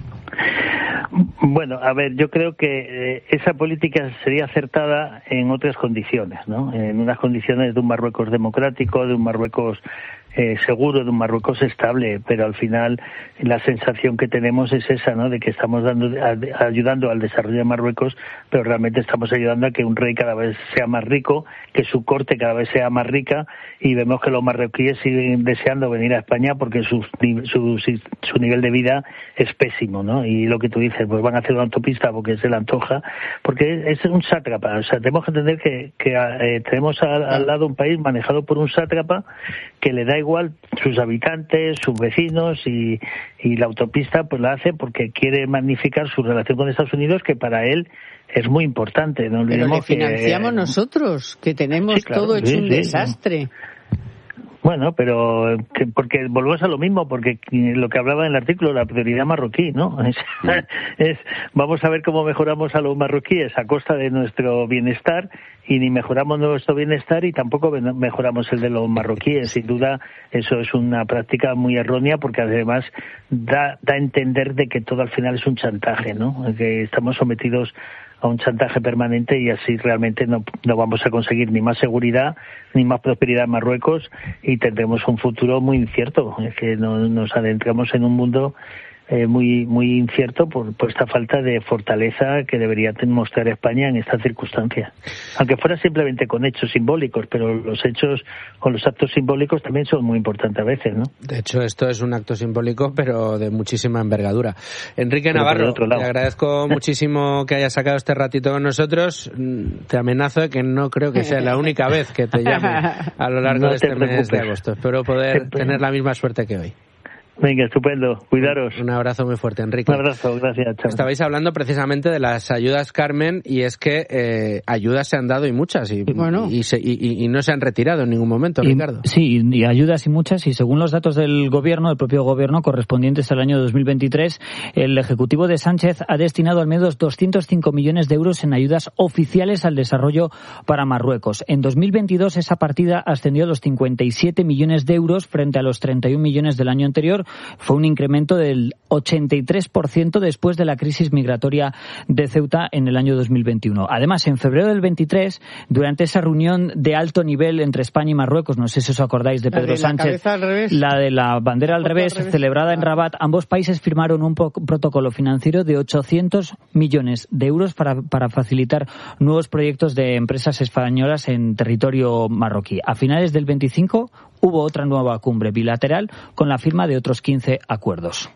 Bueno, a ver, yo creo que eh, esa política sería acertada en otras condiciones, ¿no? En unas condiciones de un Marruecos democrático, de un Marruecos eh, seguro, de un Marruecos estable, pero al final la sensación que tenemos es esa, ¿no? De que estamos dando, a, ayudando al desarrollo de Marruecos, pero realmente estamos ayudando a que un rey cada vez sea más rico, que su corte cada vez sea más rica, y vemos que los marroquíes siguen deseando venir a España porque su, su, su nivel de vida es pésimo, ¿no? Y lo que tú dices, pues van a hacer una autopista porque se le antoja, porque es un sátrapa. O sea, tenemos que entender que, que eh, tenemos al, al lado un país manejado por un sátrapa que le da igual sus habitantes, sus vecinos, y, y la autopista pues la hace porque quiere magnificar su relación con Estados Unidos, que para él es muy importante. No olvidemos Pero le financiamos que, nosotros, que tenemos sí, claro, todo hecho sí, un sí, desastre. Bueno, pero que, porque volvemos a lo mismo, porque lo que hablaba en el artículo, la prioridad marroquí, ¿no? Es, es vamos a ver cómo mejoramos a los marroquíes a costa de nuestro bienestar, y ni mejoramos nuestro bienestar y tampoco mejoramos el de los marroquíes. Sin duda, eso es una práctica muy errónea, porque además da, da a entender de que todo al final es un chantaje, ¿no? Que estamos sometidos a un chantaje permanente, y así realmente no, no vamos a conseguir ni más seguridad ni más prosperidad en Marruecos, y tendremos un futuro muy incierto. Es que no, nos adentramos en un mundo eh, muy muy incierto por, por esta falta de fortaleza que debería mostrar España en estas circunstancias. Aunque fuera simplemente con hechos simbólicos, pero los hechos o los actos simbólicos también son muy importantes a veces, ¿no? De hecho, esto es un acto simbólico, pero de muchísima envergadura. Enrique Navarro, te agradezco muchísimo que hayas sacado este ratito con nosotros. Te amenazo de que no creo que sea la única vez que te llame a lo largo no de este preocupes. mes de agosto. Espero poder tener la misma suerte que hoy. Venga, estupendo. Cuidaros. Un abrazo muy fuerte, Enrique. Un abrazo, gracias. Chao. Estabais hablando precisamente de las ayudas, Carmen, y es que eh, ayudas se han dado y muchas, y, bueno. y, se, y, y no se han retirado en ningún momento, y, Ricardo. Sí, y ayudas y muchas, y según los datos del gobierno, del propio gobierno, correspondientes al año dos mil veintitrés, el Ejecutivo de Sánchez ha destinado al menos doscientos cinco millones de euros en ayudas oficiales al desarrollo para Marruecos. En dos mil veintidós esa partida ascendió a los cincuenta y siete millones de euros frente a los treinta y un millones del año anterior. Fue un incremento del ochenta y tres por ciento después de la crisis migratoria de Ceuta en el año dos mil veintiuno. Además, en febrero del veintitrés, durante esa reunión de alto nivel entre España y Marruecos, no sé si os acordáis de Pedro la de Sánchez, la, al revés. la de la bandera al revés, al revés, celebrada en Rabat, ambos países firmaron un pro- protocolo financiero de ochocientos millones de euros para, para facilitar nuevos proyectos de empresas españolas en territorio marroquí. A finales del veinticinco hubo otra nueva cumbre bilateral con la firma de otros quince acuerdos.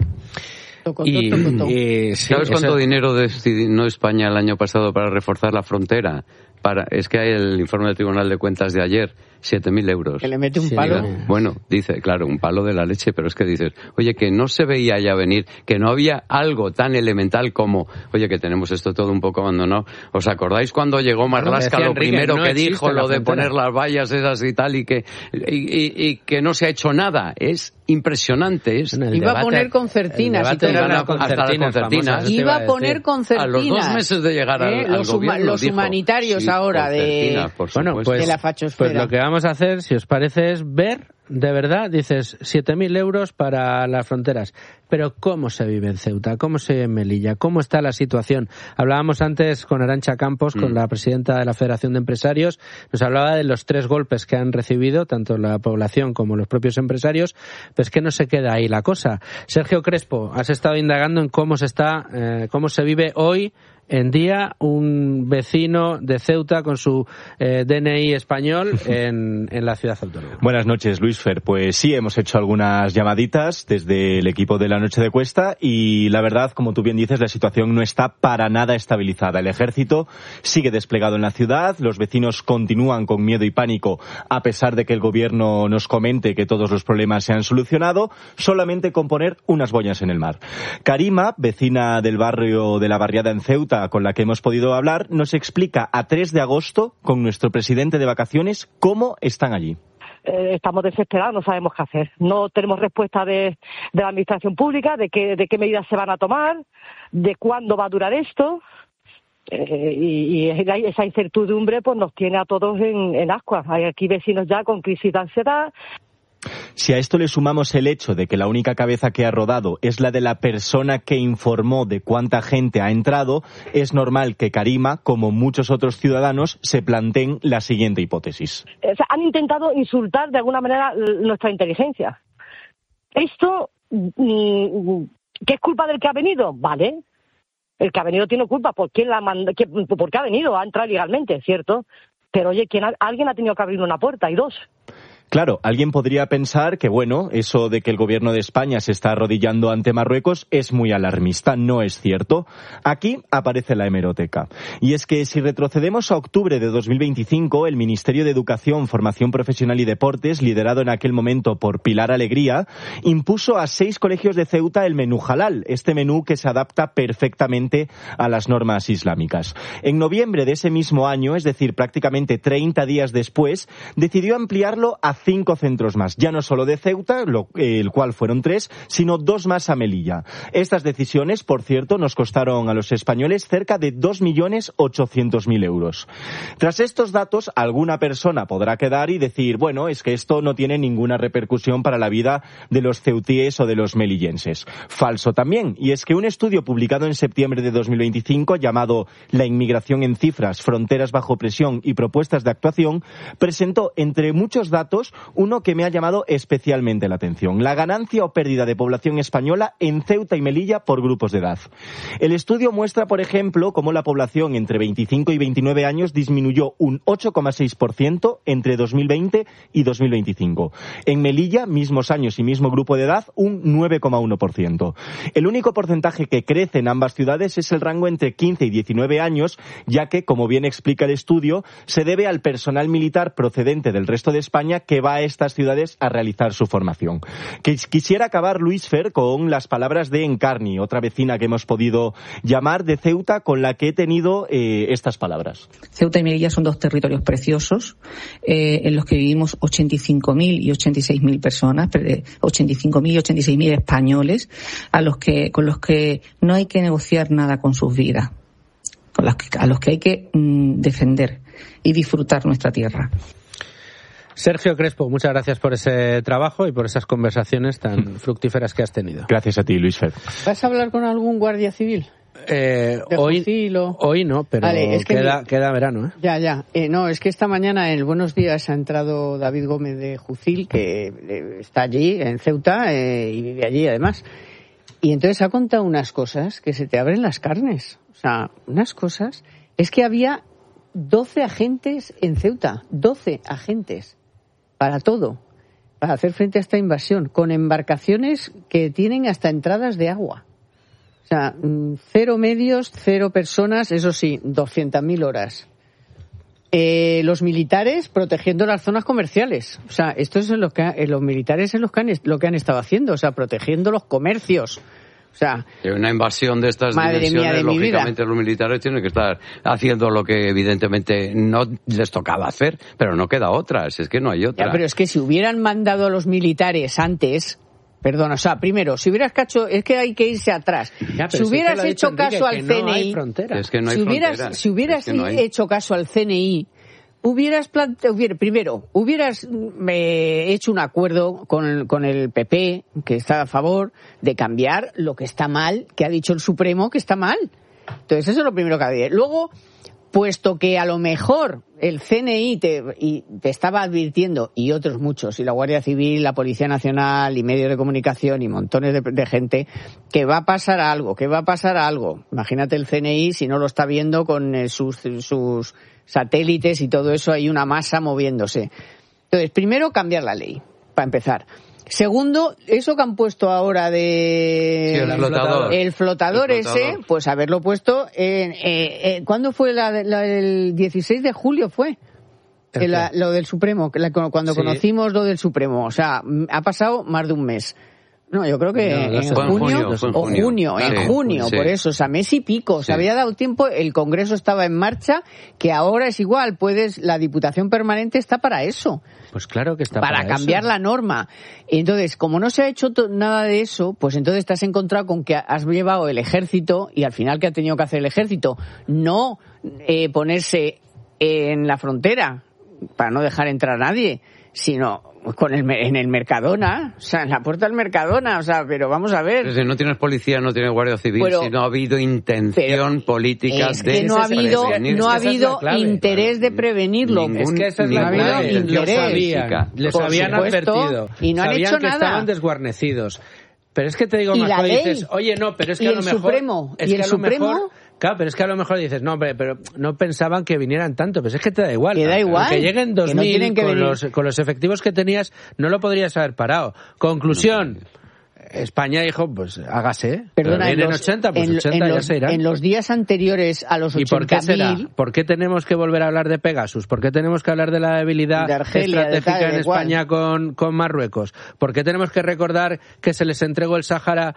Y, y sí, ¿sabes cuánto eso... dinero destinó España el año pasado para reforzar la frontera? Para, es que hay el informe del Tribunal de Cuentas de ayer, siete mil euros. Que le mete un palo. Sí, bueno, dice, claro, un palo de la leche, pero es que dices, oye, que no se veía ya venir, que no había algo tan elemental como, oye, que tenemos esto todo un poco abandonado. ¿Os acordáis cuando llegó Marlaska, lo Enrique, primero no que dijo, lo de poner las vallas esas y tal, y que, y, y, y que no se ha hecho nada? Es impresionante. Es Iba debate, a poner concertinas. Y todo a, concertinas, concertinas. Iba a poner concertinas. A los dos meses de llegar al, ¿Eh? al los gobierno, Los dijo, humanitarios sí, ahora de, bueno, pues, de la fachosfera. Pues lo que vamos a hacer, si os parece, es ver de verdad, dices siete mil euros para las fronteras. Pero ¿cómo se vive en Ceuta? ¿Cómo se vive en Melilla? ¿Cómo está la situación? Hablábamos antes con Arantxa Campos, con mm. la presidenta de la Federación de Empresarios. Nos hablaba de los tres golpes que han recibido, tanto la población como los propios empresarios. Pues que no se queda ahí la cosa. Sergio Crespo, has estado indagando en cómo se está, eh, cómo se vive hoy en día un vecino de Ceuta con su eh, D N I español en, en la ciudad autónoma. Buenas noches, Luis Fer. Pues sí, hemos hecho algunas llamaditas desde el equipo de la Noche de Cuesta y la verdad, como tú bien dices, la situación no está para nada estabilizada. El ejército sigue desplegado en la ciudad, los vecinos continúan con miedo y pánico a pesar de que el gobierno nos comente que todos los problemas se han solucionado, solamente con poner unas boyas en el mar. Karima, vecina del barrio de la Barriada en Ceuta, con la que hemos podido hablar, nos explica a tres de agosto, con nuestro presidente de vacaciones, cómo están allí. Eh, estamos desesperados, no sabemos qué hacer. No tenemos respuesta de, de la administración pública, de qué, de qué medidas se van a tomar, de cuándo va a durar esto. Eh, y, y esa incertidumbre pues nos tiene a todos en, en ascuas. Hay aquí vecinos ya con crisis de ansiedad. Si a esto le sumamos el hecho de que la única cabeza que ha rodado es la de la persona que informó de cuánta gente ha entrado, es normal que Karima, como muchos otros ciudadanos, se planteen la siguiente hipótesis. O sea, han intentado insultar de alguna manera nuestra inteligencia. Esto, ¿qué es culpa del que ha venido? Vale, el que ha venido tiene culpa. ¿Por quién la manda? ¿Por qué ha venido? Ha entrado legalmente, ¿cierto? Pero oye, ¿quién ha... alguien ha tenido que abrir una puerta y dos. Claro, alguien podría pensar que, bueno, eso de que el gobierno de España se está arrodillando ante Marruecos es muy alarmista. No es cierto. Aquí aparece la hemeroteca. Y es que si retrocedemos a octubre de dos mil veinticinco, el Ministerio de Educación, Formación Profesional y Deportes, liderado en aquel momento por Pilar Alegría, impuso a seis colegios de Ceuta el menú halal, este menú que se adapta perfectamente a las normas islámicas. En noviembre de ese mismo año, es decir, prácticamente treinta días después, decidió ampliarlo a cinco centros más, ya no solo de Ceuta, lo, eh, el cual fueron tres, sino dos más a Melilla. Estas decisiones, por cierto, nos costaron a los españoles cerca de dos millones ochocientos mil euros. Tras estos datos, alguna persona podrá quedar y decir, bueno, es que esto no tiene ninguna repercusión para la vida de los ceutíes o de los melillenses. Falso también, y es que un estudio publicado en septiembre de dos mil veinticinco, llamado La inmigración en cifras, fronteras bajo presión y propuestas de actuación, presentó, entre muchos datos, uno que me ha llamado especialmente la atención: la ganancia o pérdida de población española en Ceuta y Melilla por grupos de edad. El estudio muestra, por ejemplo, cómo la población entre veinticinco y veintinueve años disminuyó un ocho coma seis por ciento entre dos mil veinte y dos mil veinticinco. En Melilla, mismos años y mismo grupo de edad, un nueve coma uno por ciento. El único porcentaje que crece en ambas ciudades es el rango entre quince y diecinueve años, ya que, como bien explica el estudio, se debe al personal militar procedente del resto de España que va a estas ciudades a realizar su formación. Quisiera acabar, Luis Fer, con las palabras de Encarni, otra vecina que hemos podido llamar de Ceuta, con la que he tenido eh, estas palabras. Ceuta y Melilla son dos territorios preciosos eh, en los que vivimos ochenta y cinco mil y ochenta y seis mil personas, ochenta y cinco mil y ochenta y seis mil españoles, a los que, con los que no hay que negociar nada con sus vidas, con los que, a los que hay que mm, defender y disfrutar nuestra tierra. Sergio Crespo, muchas gracias por ese trabajo y por esas conversaciones tan fructíferas que has tenido. Gracias a ti, Luis Fer. ¿Vas a hablar con algún guardia civil? Eh, hoy, hoy no, pero vale, es que queda, mi... queda verano. ¿eh? Ya, ya. Eh, no, es que esta mañana en el Buenos Días ha entrado David Gómez de Jucil, que eh, está allí, en Ceuta, eh, y vive allí además. Y entonces ha contado unas cosas que se te abren las carnes. O sea, unas cosas... Es que había doce agentes en Ceuta, doce agentes. Para todo, para hacer frente a esta invasión, con embarcaciones que tienen hasta entradas de agua. O sea, cero medios, cero personas, eso sí, doscientas mil horas. Eh, los militares protegiendo las zonas comerciales. O sea, esto es lo que los militares es lo que han, lo que han estado haciendo, o sea, protegiendo los comercios. O sea, una invasión de estas dimensiones, de lógicamente los militares tienen que estar haciendo lo que evidentemente no les tocaba hacer, pero no queda otra, es que no hay otra. Ya, pero es que si hubieran mandado a los militares antes, perdón, o sea, primero, si hubieras cacho, es que hay que irse atrás. Ya, si hubieras si hecho caso al C N I, es que no hay si hubieras, fronteras. si hubieras es que no hay. hecho caso al C N I, hubieras plante... hubiera, primero, hubieras eh, hecho un acuerdo con, con el P P, que está a favor de cambiar lo que está mal, que ha dicho el Supremo que está mal. Entonces, eso es lo primero que había. Luego, puesto que a lo mejor el C N I te, y te estaba advirtiendo, y otros muchos, y la Guardia Civil, la Policía Nacional, y medios de comunicación, y montones de, de gente, que va a pasar algo, que va a pasar algo. Imagínate el C N I si no lo está viendo con eh, sus, sus satélites y todo eso, hay una masa moviéndose. Entonces, primero, cambiar la ley, para empezar. Segundo, eso que han puesto ahora de... Sí, el flotador. El flotador, el flotador ese, pues haberlo puesto en... Eh, eh, ¿Cuándo fue? La, la, el dieciséis de julio fue. El, la, lo del Supremo, la, cuando sí. conocimos lo del Supremo. O sea, ha pasado más de un mes. No, yo creo que no, no en, junio, junio, o junio, junio en sí, junio, sí. por eso, o sea, mes y pico, sí. se había dado tiempo, el Congreso estaba en marcha, que ahora es igual, puedes, la Diputación Permanente está para eso. Pues claro que está para, para cambiar eso. la norma. Entonces, como no se ha hecho to- nada de eso, pues entonces te has encontrado con que has llevado el ejército, y al final, ¿qué ha tenido que hacer el ejército? No eh, ponerse en la frontera para no dejar entrar a nadie, sino con el, en el Mercadona, o sea, en la puerta del Mercadona, o sea, pero vamos a ver. Pero si no tienes policía, no tienes guardia civil, pero, si no ha habido intención política es de que no ha habido, prevenir. no ha es que habido clave, interés de prevenirlo. Ningún, es que esa es la clave. Los sabían, les Por habían supuesto, advertido, y no han sabían hecho que nada. estaban desguarnecidos. Pero es que te digo ¿Y más, la cuando ley? dices, oye, no, pero es que ¿Y a lo el mejor... Supremo? Es ¿Y que el a lo Supremo? mejor, claro, pero es que a lo mejor dices, no, hombre, pero no pensaban que vinieran tanto. Pero es que te da igual. Que da igual. Que lleguen dos mil, que no que con, venir. los, con los efectivos que tenías, no lo podrías haber parado. Conclusión... España dijo, pues hágase. Perdona, Vienen en los, ochenta, pues en, ochenta en ya los, se irán. En los días anteriores a los ¿Y por qué será? ochenta mil... ¿Por qué tenemos que volver a hablar de Pegasus? ¿Por qué tenemos que hablar de la debilidad de Argelia, estratégica de tal, en de España con, con Marruecos? ¿Por qué tenemos que recordar que se les entregó el Sáhara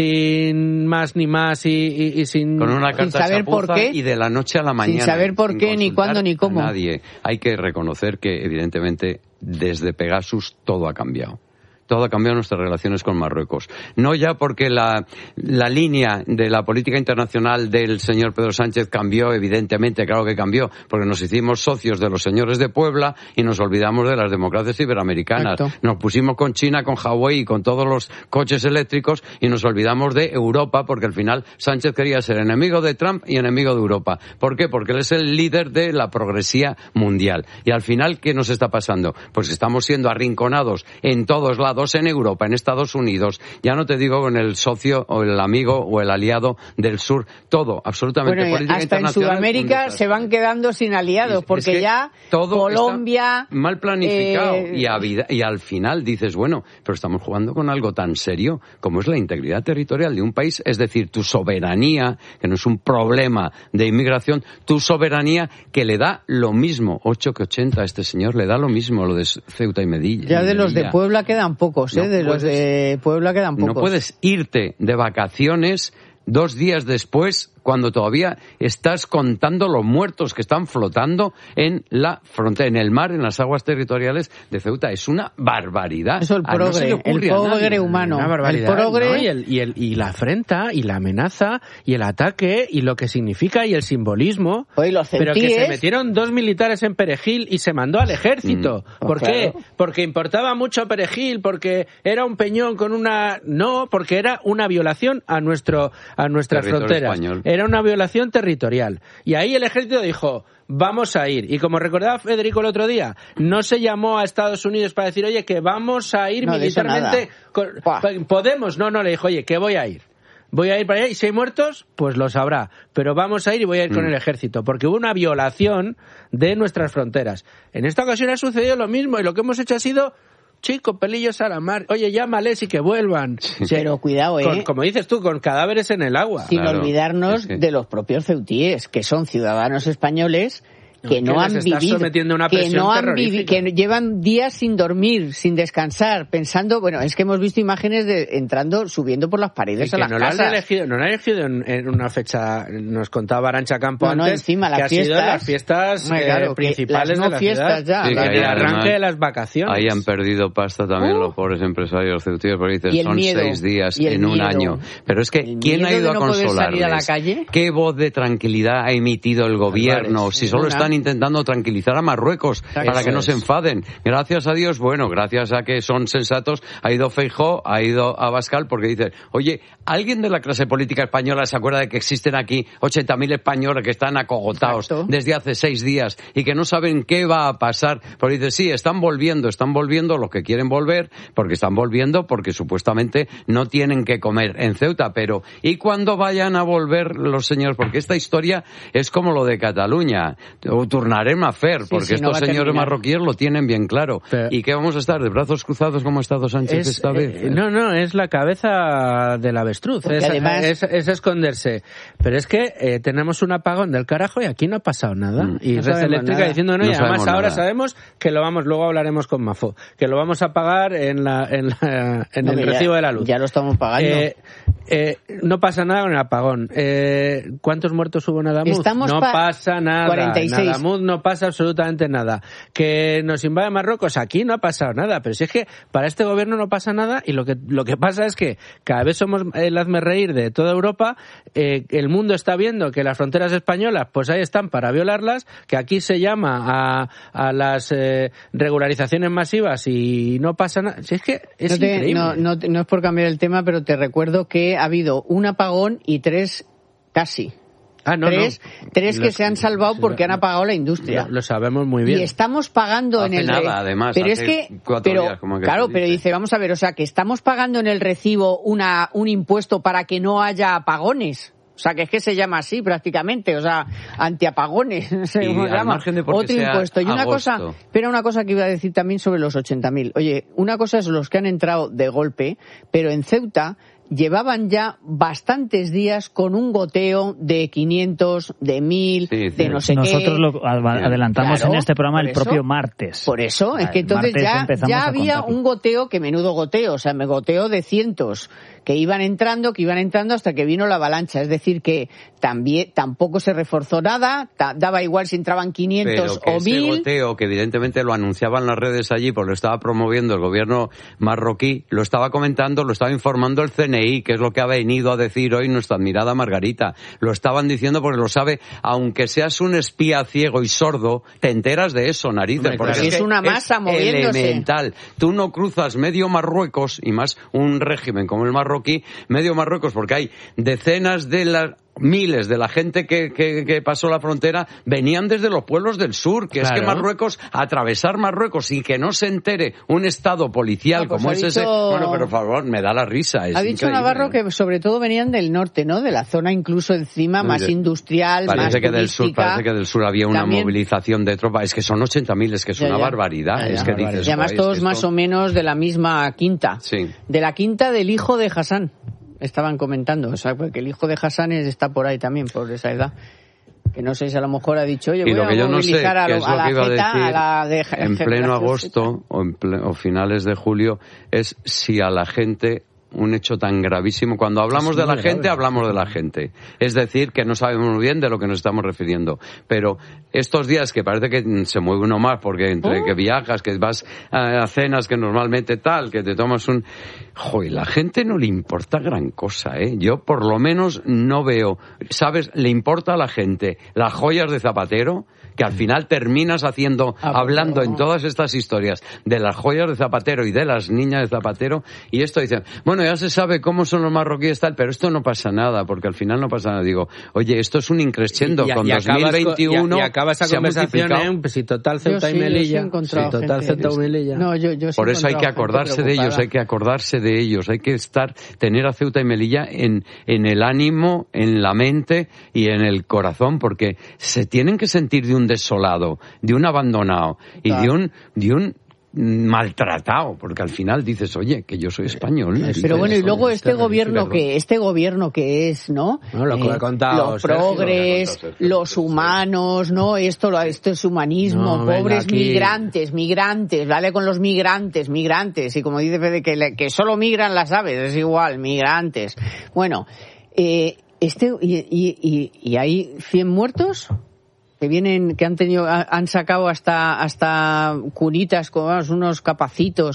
sin más ni más y, y, y sin... Con una carta sin saber chapuza por qué, y de la noche a la mañana. sin saber por sin qué, ni cuándo, ni cómo. A nadie. Hay que reconocer que, evidentemente, desde Pegasus todo ha cambiado. Todo ha cambiado nuestras relaciones con Marruecos. No ya porque la, la línea de la política internacional del señor Pedro Sánchez cambió, evidentemente, claro que cambió, porque nos hicimos socios de los señores de Puebla y nos olvidamos de las democracias iberoamericanas. Exacto. Nos pusimos con China, con Hawái y con todos los coches eléctricos y nos olvidamos de Europa, porque al final Sánchez quería ser enemigo de Trump y enemigo de Europa. ¿Por qué? Porque él es el líder de la progresía mundial. Y al final, ¿qué nos está pasando? Pues estamos siendo arrinconados en todos lados, en Europa, en Estados Unidos, ya no te digo con el socio o el amigo o el aliado del sur, todo, absolutamente bueno, política hasta en Sudamérica se van quedando sin aliados, es, porque es que ya todo Colombia... mal planificado, eh... y, a vida, y al final dices, bueno, pero estamos jugando con algo tan serio como es la integridad territorial de un país, es decir, tu soberanía, que no es un problema de inmigración, tu soberanía que le da lo mismo, ocho que ochenta a este señor, le da lo mismo lo de Ceuta y Melilla. Ya de los de Puebla quedan pocos, ¿eh? No de puedes, los de Puebla quedan pocos. No puedes irte de vacaciones dos días después cuando todavía estás contando los muertos que están flotando en la frontera, en el mar, en las aguas territoriales de Ceuta. Es una barbaridad. Eso el progre, no el progre humano. Una barbaridad, el progre... ¿no? y, el, y, el, y la afrenta, y la amenaza, y el ataque, y lo que significa, y el simbolismo. Oye, los pero que se metieron dos militares en Perejil y se mandó al ejército. Mm. ¿Por oh, qué? Claro. Porque importaba mucho Perejil, porque era un peñón con una... No, porque era una violación a nuestro a nuestras Territorio fronteras. Español. Era una violación territorial. Y ahí el ejército dijo, vamos a ir. Y como recordaba Federico el otro día, no se llamó a Estados Unidos para decir, oye, que vamos a ir no, militarmente. Con... Podemos, no, no, le dijo, oye, que voy a ir. Voy a ir para allá y si hay muertos, pues lo sabrá. Pero vamos a ir y voy a ir mm. con el ejército, porque hubo una violación de nuestras fronteras. En esta ocasión ha sucedido lo mismo y lo que hemos hecho ha sido... Chico, pelillos a la mar. Oye, llámales y que vuelvan. Sí. Pero cuidado, ¿eh? Con, como dices tú, con cadáveres en el agua. Sin claro. olvidarnos es que... de los propios ceutíes, que son ciudadanos españoles que no, no han vivido, una que no han vivido, que llevan días sin dormir, sin descansar, pensando, bueno, es que hemos visto imágenes de entrando, subiendo por las paredes y a las no casas. Han elegido, no lo han elegido en, en una fecha, nos contaba Arantxa Campo no, antes, no, encima, las que fiestas, ha sido las fiestas no, claro, eh, principales las no de la fiestas ciudad, ya, sí, la, el arranque de las vacaciones. Ahí han perdido pasta también uh. los pobres empresarios ceutíes, porque dicen, son miedo, seis días en miedo. un año. Pero es que, el ¿quién ha ido de no a consolarles? Salir a la calle? ¿Qué voz de tranquilidad ha emitido el gobierno? Vale, si solo una. están intentando tranquilizar a Marruecos para Eso que no es. se enfaden. Gracias a Dios, bueno, gracias a que son sensatos, ha ido Feijóo, ha ido Abascal, porque dice, oye, ¿alguien de la clase política española se acuerda de que existen aquí ochenta mil españoles que están acogotados Exacto. desde hace seis días y que no saben qué va a pasar? Porque dice, sí, están volviendo, están volviendo los que quieren volver, porque están volviendo porque supuestamente no tienen que comer en Ceuta, pero ¿y cuándo vayan a volver los señores? Porque esta historia es como lo de Cataluña, o tornarem a fer, Sí, porque sí, no estos va a señores terminar. marroquíes lo tienen bien claro. Pero- ¿Y qué vamos a estar, de brazos cruzados como ha estado Sánchez Es, esta vez? eh, no, no, es la cabeza del avestruz, Porque es, además- es, es esconderse. Pero es que eh, tenemos un apagón del carajo y aquí no ha pasado nada. Mm. Y No Red sabemos Eléctrica nada. diciendo no, No y además sabemos ahora nada. sabemos que lo vamos, luego hablaremos con Mafo, que lo vamos a pagar en, la, en, la- en No, el que ya- recibo de la luz. Ya lo estamos pagando. Eh, eh, no pasa nada con el apagón. Eh, ¿Cuántos muertos hubo en Adamuz? Estamos no pa- pasa nada. cuarenta y seis. En Adamuz no pasa absolutamente nada. Que nos invade Marruecos, aquí no ha pasado nada. Pero si es que para este gobierno no pasa nada y lo que lo que pasa es que cada vez somos el hazmerreír de toda Europa. Eh, el mundo está viendo que las fronteras españolas, pues ahí están para violarlas, que aquí se llama a, a las eh, regularizaciones masivas y no pasa nada. Si es que es no, te- increíble. no, no, no es por cambiar el tema, pero te recuerdo que ha habido un apagón y tres casi. Ah, no, tres no. tres que Los- se han salvado porque han apagado la industria. Lo, lo sabemos muy bien. Y estamos pagando Hace en el nada, además, pero hace es que cuatro pero días, como que claro se pero dice. dice vamos a ver, o sea, que estamos pagando en el recibo una un impuesto para que no haya apagones. O sea, que es que se llama así prácticamente, o sea, antiapagones, no sé Y cómo se al llama. margen de porque Otro sea impuesto. Y una agosto. cosa, pero una cosa que iba a decir también sobre los ochenta mil. Oye, una cosa es los que han entrado de golpe, pero en Ceuta llevaban ya bastantes días con un goteo de quinientos, de mil, Sí, sí. de no sé Nosotros qué. lo ad- adelantamos Claro, en este programa por el eso- propio martes. Por eso, es Ah, que el entonces martes ya, empezamos ya a había contarlo. un goteo, que menudo goteo, o sea, me goteo de cientos, que iban entrando, que iban entrando hasta que vino la avalancha. Es decir, que también tampoco se reforzó nada, ta- daba igual si entraban quinientos Pero que o ese mil. goteo, que evidentemente lo anunciaban las redes allí, pues lo estaba promoviendo el gobierno marroquí, lo estaba comentando, lo estaba informando el C N I, que es lo que ha venido a decir hoy nuestra admirada Margarita. Lo estaban diciendo porque lo sabe, aunque seas un espía ciego y sordo, te enteras de eso, narices. Hombre, porque claro. Es que una masa moviéndose. elemental. Tú no cruzas medio Marruecos, y más un régimen como el marroquí, medio Marruecos, porque hay decenas de las miles de la gente que, que, que pasó la frontera venían desde los pueblos del sur, que Claro. es que Marruecos, atravesar Marruecos y que no se entere un estado policial Ah, pues como ha es ese, dicho- bueno, pero por favor, me da la risa. Es Ha dicho increíble. Navarro que sobre todo venían del norte, ¿no? De la zona incluso encima No, más mire, industrial, más Parece que del sur, turística. parece que del sur había una También- movilización de tropas. Es que son ochenta mil, es que es Ya, una ya. barbaridad. Ya, ya. Es que dices, Y además "Joder, es todos que más esto-". o menos de la misma quinta. Sí. De la quinta del hijo de Hassan. Estaban comentando, o sea, porque el hijo de Hassan es- está por ahí también, por esa edad. Que no sé si a lo mejor ha dicho, oye, Y voy lo a que yo no sé, movilizar a, que lo- es a lo la que iba a Jeta, decir, a la de en pleno Generación agosto o, en ple- o finales de julio, es si a la gente un hecho tan gravísimo. Cuando hablamos Es de la muy gente, grave. hablamos de la gente. Es decir, que no sabemos muy bien de lo que nos estamos refiriendo. Pero estos días que parece que se mueve uno más, porque entre Oh. que viajas, que vas a, a cenas, que normalmente tal, que te tomas un... Joder, la gente no le importa gran cosa, ¿eh? Yo por lo menos no veo... ¿Sabes? Le importa a la gente las joyas de Zapatero, que al final terminas haciendo, Ah, hablando pero- en todas estas historias de las joyas de Zapatero y de las niñas de Zapatero, y esto dicen, bueno, ya se sabe cómo son los marroquíes tal, pero esto no pasa nada, porque al final no pasa nada. Digo, oye, esto es un increscendo, Y- y- con y acabas dos mil veintiuno y, y acaba esa se ha conversación multiplicado. en pues, si total Yo Ceuta sí, y yo sí he Melilla. encontrado Si total gente. Ceuta y Melilla. No, yo, yo sí Por he eso hay que encontrado gente acordarse de ellos, preocupada. hay que acordarse de ellos, hay que estar, tener a Ceuta y Melilla en, en el ánimo, en la mente y en el corazón, porque se tienen que sentir de un desolado, de un abandonado y de un, de un maltratado, porque al final dices, oye, que yo soy español. Pero dices, bueno, y luego "Joder, este esta gobierno es que este gobierno que es, ¿no? No, lo que ha contado los Sergio, progres, lo que ha contado Sergio, los humanos, ¿no? Esto, lo- esto es humanismo, No, venga, pobres aquí. migrantes, migrantes, vale con los migrantes, migrantes, y como dice Fede, que, le- que solo migran las aves, es igual, migrantes. Bueno, eh, este y, y, y, y hay cien muertos que vienen, que han tenido, ha- han sacado hasta hasta cunitas con vamos, unos capacitos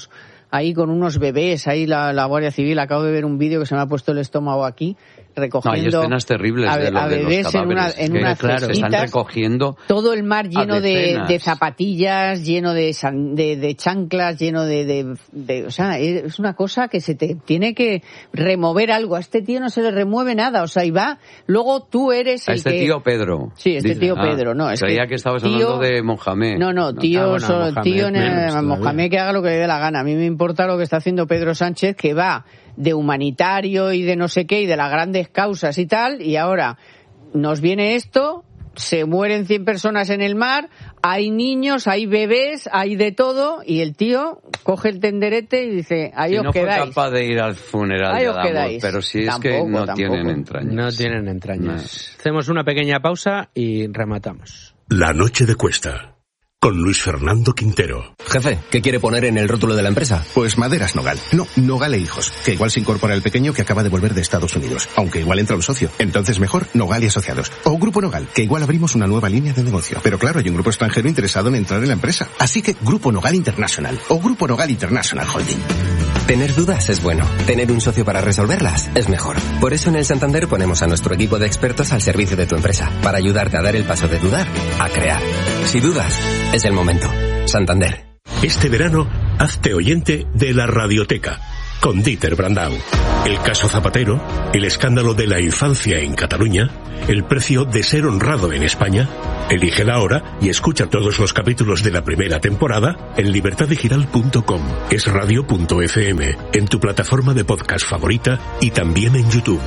ahí con unos bebés, ahí la, la Guardia Civil, acabo de ver un vídeo que se me ha puesto el estómago aquí, recogiendo... No, hay escenas terribles a, de, lo, a de bebés los en una, cadáveres. en unas claro, cestitas, están recogiendo todo el mar lleno de, decenas. de zapatillas, lleno de, san, de, de chanclas, lleno de, de, de... O sea, es una cosa que se te tiene que remover algo. A este tío no se le remueve nada, o sea, y va... Luego tú eres el a este que... tío Pedro. Sí, este dice. tío Ah, Pedro, no. Es creía que, que estabas tío... hablando de Mohamed. No, no, tío, Ah, bueno, solo, Mohamed, tío en el, menos Mohamed que haga lo que le dé la gana. A mí me importa lo que está haciendo Pedro Sánchez, que va de humanitario y de no sé qué y de las grandes causas y tal, y ahora nos viene esto, se mueren cien personas en el mar, hay niños, hay bebés, hay de todo, y el tío coge el tenderete y dice, ahí si os no quedáis. Fue capaz de ir al funeral Ahí de os Adamo, quedáis. pero si es Tampoco, que no tampoco. tienen entrañas. No tienen entrañas. Hacemos una pequeña pausa y rematamos. La noche de Cuesta, con Luis Fernando Quintero. Jefe, ¿qué quiere poner en el rótulo de la empresa? Pues Maderas Nogal. No, Nogal e Hijos. Que igual se incorpora el pequeño que acaba de volver de Estados Unidos. Aunque igual entra un socio. Entonces mejor Nogal y Asociados. O Grupo Nogal, que igual abrimos una nueva línea de negocio. Pero claro, hay un grupo extranjero interesado en entrar en la empresa. Así que Grupo Nogal International. O Grupo Nogal International Holding. Tener dudas es bueno. Tener un socio para resolverlas es mejor. Por eso en el Santander ponemos a nuestro equipo de expertos al servicio de tu empresa. Para ayudarte a dar el paso de dudar a crear. Si dudas, es el momento. Santander. Este verano, hazte oyente de la Radioteca, con Dieter Brandau. El caso Zapatero, el escándalo de la infancia en Cataluña, el precio de ser honrado en España. Elige la hora y escucha todos los capítulos de la primera temporada en libertad digital punto com, es radio punto efe eme, en tu plataforma de podcast favorita y también en YouTube.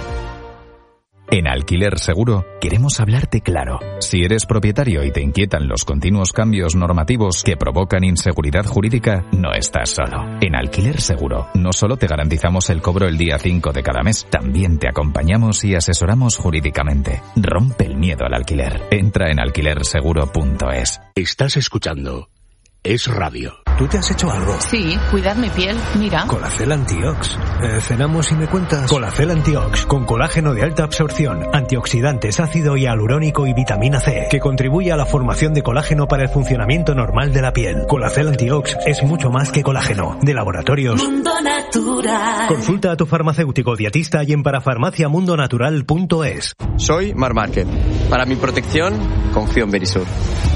En Alquiler Seguro queremos hablarte claro. Si eres propietario y te inquietan los continuos cambios normativos que provocan inseguridad jurídica, no estás solo. En Alquiler Seguro no solo te garantizamos el cobro el día cinco de cada mes, también te acompañamos y asesoramos jurídicamente. Rompe el miedo al alquiler. Entra en alquiler seguro punto es. Estás escuchando Es Radio. ¿Tú te has hecho algo? Sí, cuidar mi piel, mira. Colacel Antiox. Eh, ¿Cenamos y me cuentas? Colacel Antiox, con colágeno de alta absorción, antioxidantes, ácido hialurónico y vitamina C, que contribuye a la formación de colágeno para el funcionamiento normal de la piel. Colacel Antiox es mucho más que colágeno. De laboratorios Mundo Natural. Consulta a tu farmacéutico dietista y en parafarmacia mundo natural punto es. Soy Mar Márquez. Para mi protección, confío en Verisur.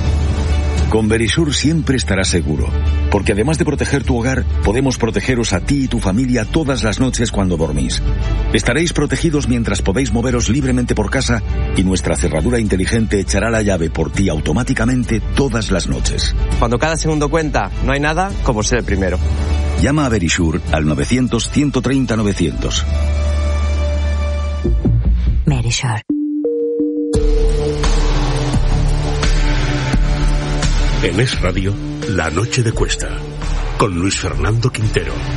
Con Verisur siempre estarás seguro, porque además de proteger tu hogar, podemos protegeros a ti y tu familia todas las noches cuando dormís. Estaréis protegidos mientras podéis moveros libremente por casa y nuestra cerradura inteligente echará la llave por ti automáticamente todas las noches. Cuando cada segundo cuenta, no hay nada como ser el primero. Llama a Verisur al novecientos, ciento treinta, novecientos. Verisur. En Es Radio, La Noche de Cuesta, con Luis Fernando Quintero.